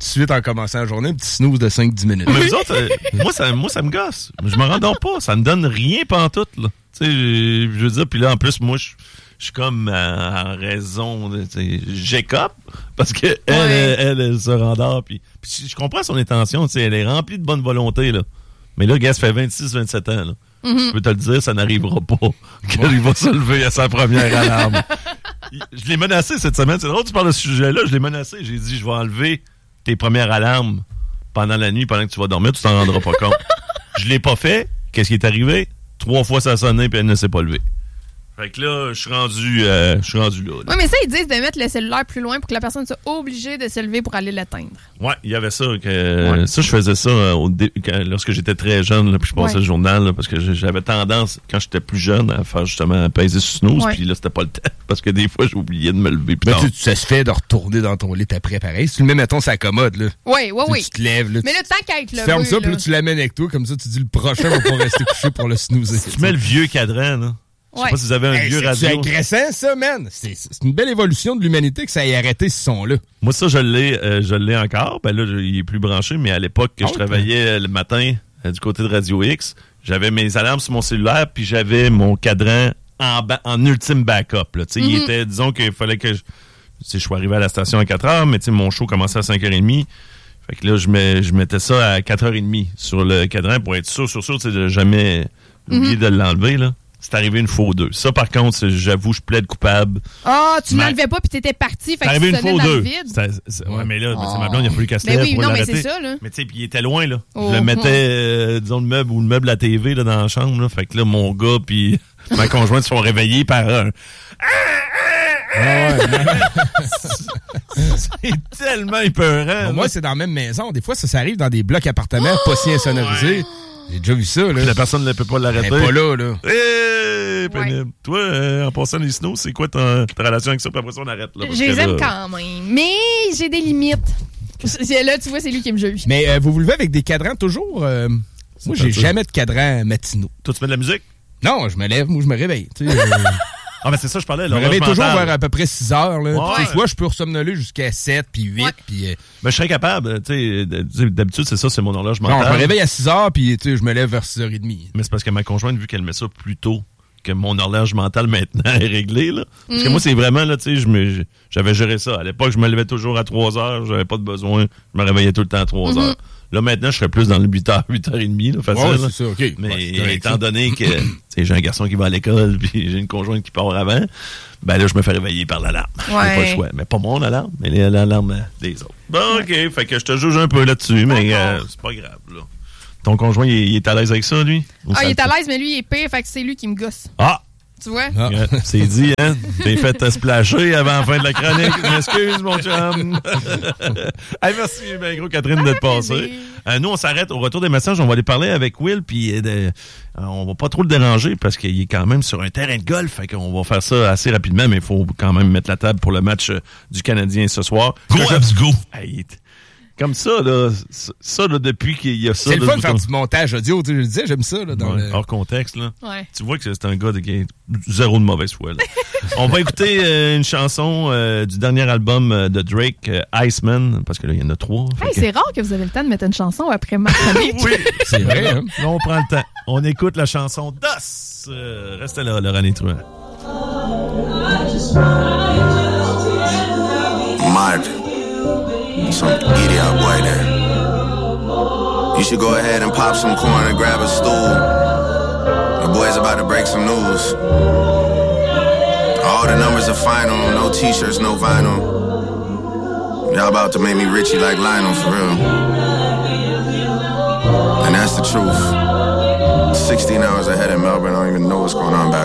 de suite en commençant la journée, un petit snooze de cinq dix minutes. Mais vous autres, euh, moi, ça, moi, ça me gosse. Je me rendors pas. Ça me donne rien pantoute, là. Tu sais, je veux dire, puis là, en plus, moi, je je suis comme en raison de... J'écope, parce que elle, ouais. elle, elle, elle se rendort, puis je comprends son intention, tu sais, elle est remplie de bonne volonté, là. Mais là, gars, ça fait vingt-six vingt-sept ans, là. Mm-hmm. Je peux te le dire, ça n'arrivera pas qu'elle ouais. va se lever à sa première alarme. Je l'ai menacé cette semaine. C'est drôle que tu parles de ce sujet-là. Je l'ai menacé. J'ai dit, je vais enlever tes premières alarmes pendant la nuit, pendant que tu vas dormir. Tu t'en rendras pas compte. Je l'ai pas fait. Qu'est-ce qui est arrivé? Trois fois, ça a sonné, puis elle ne s'est pas levée. Fait que là, je suis rendu, euh, je suis rendu là, là. Oui, mais ça, ils disent de mettre le cellulaire plus loin pour que la personne soit obligée de se lever pour aller l'atteindre. Ouais, il y avait ça. Que, ouais. Ça, je faisais ça euh, au dé- quand, lorsque j'étais très jeune, là, puis je passais ouais. le journal, là, parce que j'avais tendance, quand j'étais plus jeune, à faire justement à peser sur snooze, puis ouais. là, c'était pas le temps, parce que des fois, j'oubliais de me lever plus ben, tard. Tu, ça se fait de retourner dans ton lit après, pareil. Si tu le mets, mettons, ça accommode, là. Oui, oui, oui. Tu te lèves, là. Mais là, tant qu'à être levé, tu fermes ça, là. puis là, tu l'amènes avec toi, comme ça, tu dis le prochain va pas rester couché pour le snoozer. Tu mets le vieux cadran, là. Je sais ouais. pas si vous avez un hey, vieux c'est radio. C'est agressant, ça, man. C'est, c'est une belle évolution de l'humanité que ça ait arrêté ce son-là. Moi, ça, je l'ai, euh, je l'ai encore. Ben là, je, il est plus branché, mais à l'époque que oh, je travaillais euh, le matin euh, du côté de Radio X, j'avais mes alarmes sur mon cellulaire, puis j'avais mon cadran en, ba- en ultime backup. Là. Mm-hmm. Il était, disons qu'il fallait que je... Je suis arrivé à la station à quatre heures, mais mon show commençait à cinq heures trente. Fait que là, je, mets, je mettais ça à quatre heures trente sur le cadran pour être sûr, sûr, sûr, tu sais, de jamais oublier mm-hmm. de l'enlever, là. C'est arrivé une fois ou deux. Ça, par contre, j'avoue, je plaide coupable. Ah, oh, tu ma... l'enlevais pas puis t'étais parti. C'est arrivé une fois ou deux. C'est, c'est, ouais, mais là, oh. ma blonde, il a fallu qu'elle se lève oui, pour non, l'arrêter. Mais c'est ça, là. Mais tu sais, puis il était loin, là. Oh, je le mettais, oh. euh, disons, le meuble ou le meuble à T V, là, dans la chambre, là. Fait que là, mon gars puis ma conjointe sont réveillés par un... Ah ouais, c'est tellement épeurant. Bon, moi, c'est dans la même maison. Des fois, ça, ça arrive dans des blocs appartements oh! pas si insonorisés. Ouais. J'ai déjà vu ça, là. La personne ne peut pas l'arrêter. Elle est pas là, là. Hey, pénible. Ouais. Toi, euh, en passant les snows, c'est quoi ta, ta relation avec ça? Puis après ça, on arrête, là. Je les aime quand même. Mais j'ai des limites. Là, tu vois, c'est lui qui me juge. Mais euh, vous vous levez avec des cadrans toujours? Euh, moi, j'ai jamais de cadran matinaux. Toi, tu mets de la musique? Non, je me lève, moi, je me réveille. Tu sais, euh... Ah, ben c'est ça, je parlais. Je me réveille toujours vers à peu près six heures. Là. Ouais. Soit je peux ressomnoler jusqu'à sept, puis huit. Ouais. Puis, euh... ben, je serais capable. Tu sais, d'habitude, c'est ça, c'est mon horloge mentale. Non, je me réveille à six heures, puis je me lève vers six heures trente. Mais c'est parce que ma conjointe, vu qu'elle met ça plus tôt que mon horloge mentale maintenant est réglé, là. Parce mm. que moi, c'est vraiment, là, tu sais, je me, j'avais géré ça. À l'époque, je me levais toujours à trois heures, j'avais pas de besoin. Je me réveillais tout le temps à trois heures. Mm-hmm. Là, maintenant, je serais plus dans le huit heures, huit heures trente, là, facile. Ouais, là. c'est ça, OK. Mais ouais, étant donné que j'ai un garçon qui va à l'école, puis j'ai une conjointe qui part avant, ben là, je me fais réveiller par l'alarme. Ouais. J'ai pas le choix. Mais pas mon alarme, mais l'alarme des autres. Bon, OK. Ouais. Fait que je te juge un peu là-dessus, mais euh, c'est pas grave, là. Ton conjoint, il est, il est à l'aise avec ça, lui? Ou ah, il est à l'aise, mais lui, il est pire, fait que c'est lui qui me gosse. Ah! Tu vois? Ah. C'est dit, hein? T'es fait te splasher avant la fin de la chronique. M'excuse, mon chum. Hey, merci, ben gros, Catherine, d'être passée. Euh, nous, on s'arrête au retour des messages. On va aller parler avec Will, puis euh, euh, on va pas trop le déranger parce qu'il est quand même sur un terrain de golf. Fait qu'on va faire ça assez rapidement, mais il faut quand même mettre la table pour le match euh, du Canadien ce soir. Go, let's go! Hey, comme ça, là, ça, là, depuis qu'il y a ça... C'est le fun de faire du montage audio, tu sais, je le disais, j'aime ça, là, dans ouais, le... hors contexte, là. Ouais. Tu vois que c'est un gars de, qui a zéro de mauvaise foi, là. On va écouter euh, une chanson euh, du dernier album euh, de Drake, euh, Iceman, parce que là, il y en a trois. Hey, que... c'est rare que vous avez le temps de mettre une chanson après ma chronique. Oui, c'est vrai, hein? Là, on prend le temps. On écoute la chanson DOS. Euh, restez là, Laurent et toi. Mark. Some idiot boy there. You should go ahead and pop some corn and grab a stool. The boy's about to break some news. All the numbers are final, no t-shirts, no vinyl. Y'all about to make me Richie like Lionel, for real. And that's the truth. sixteen hours ahead in Melbourne, I don't even know what's going on back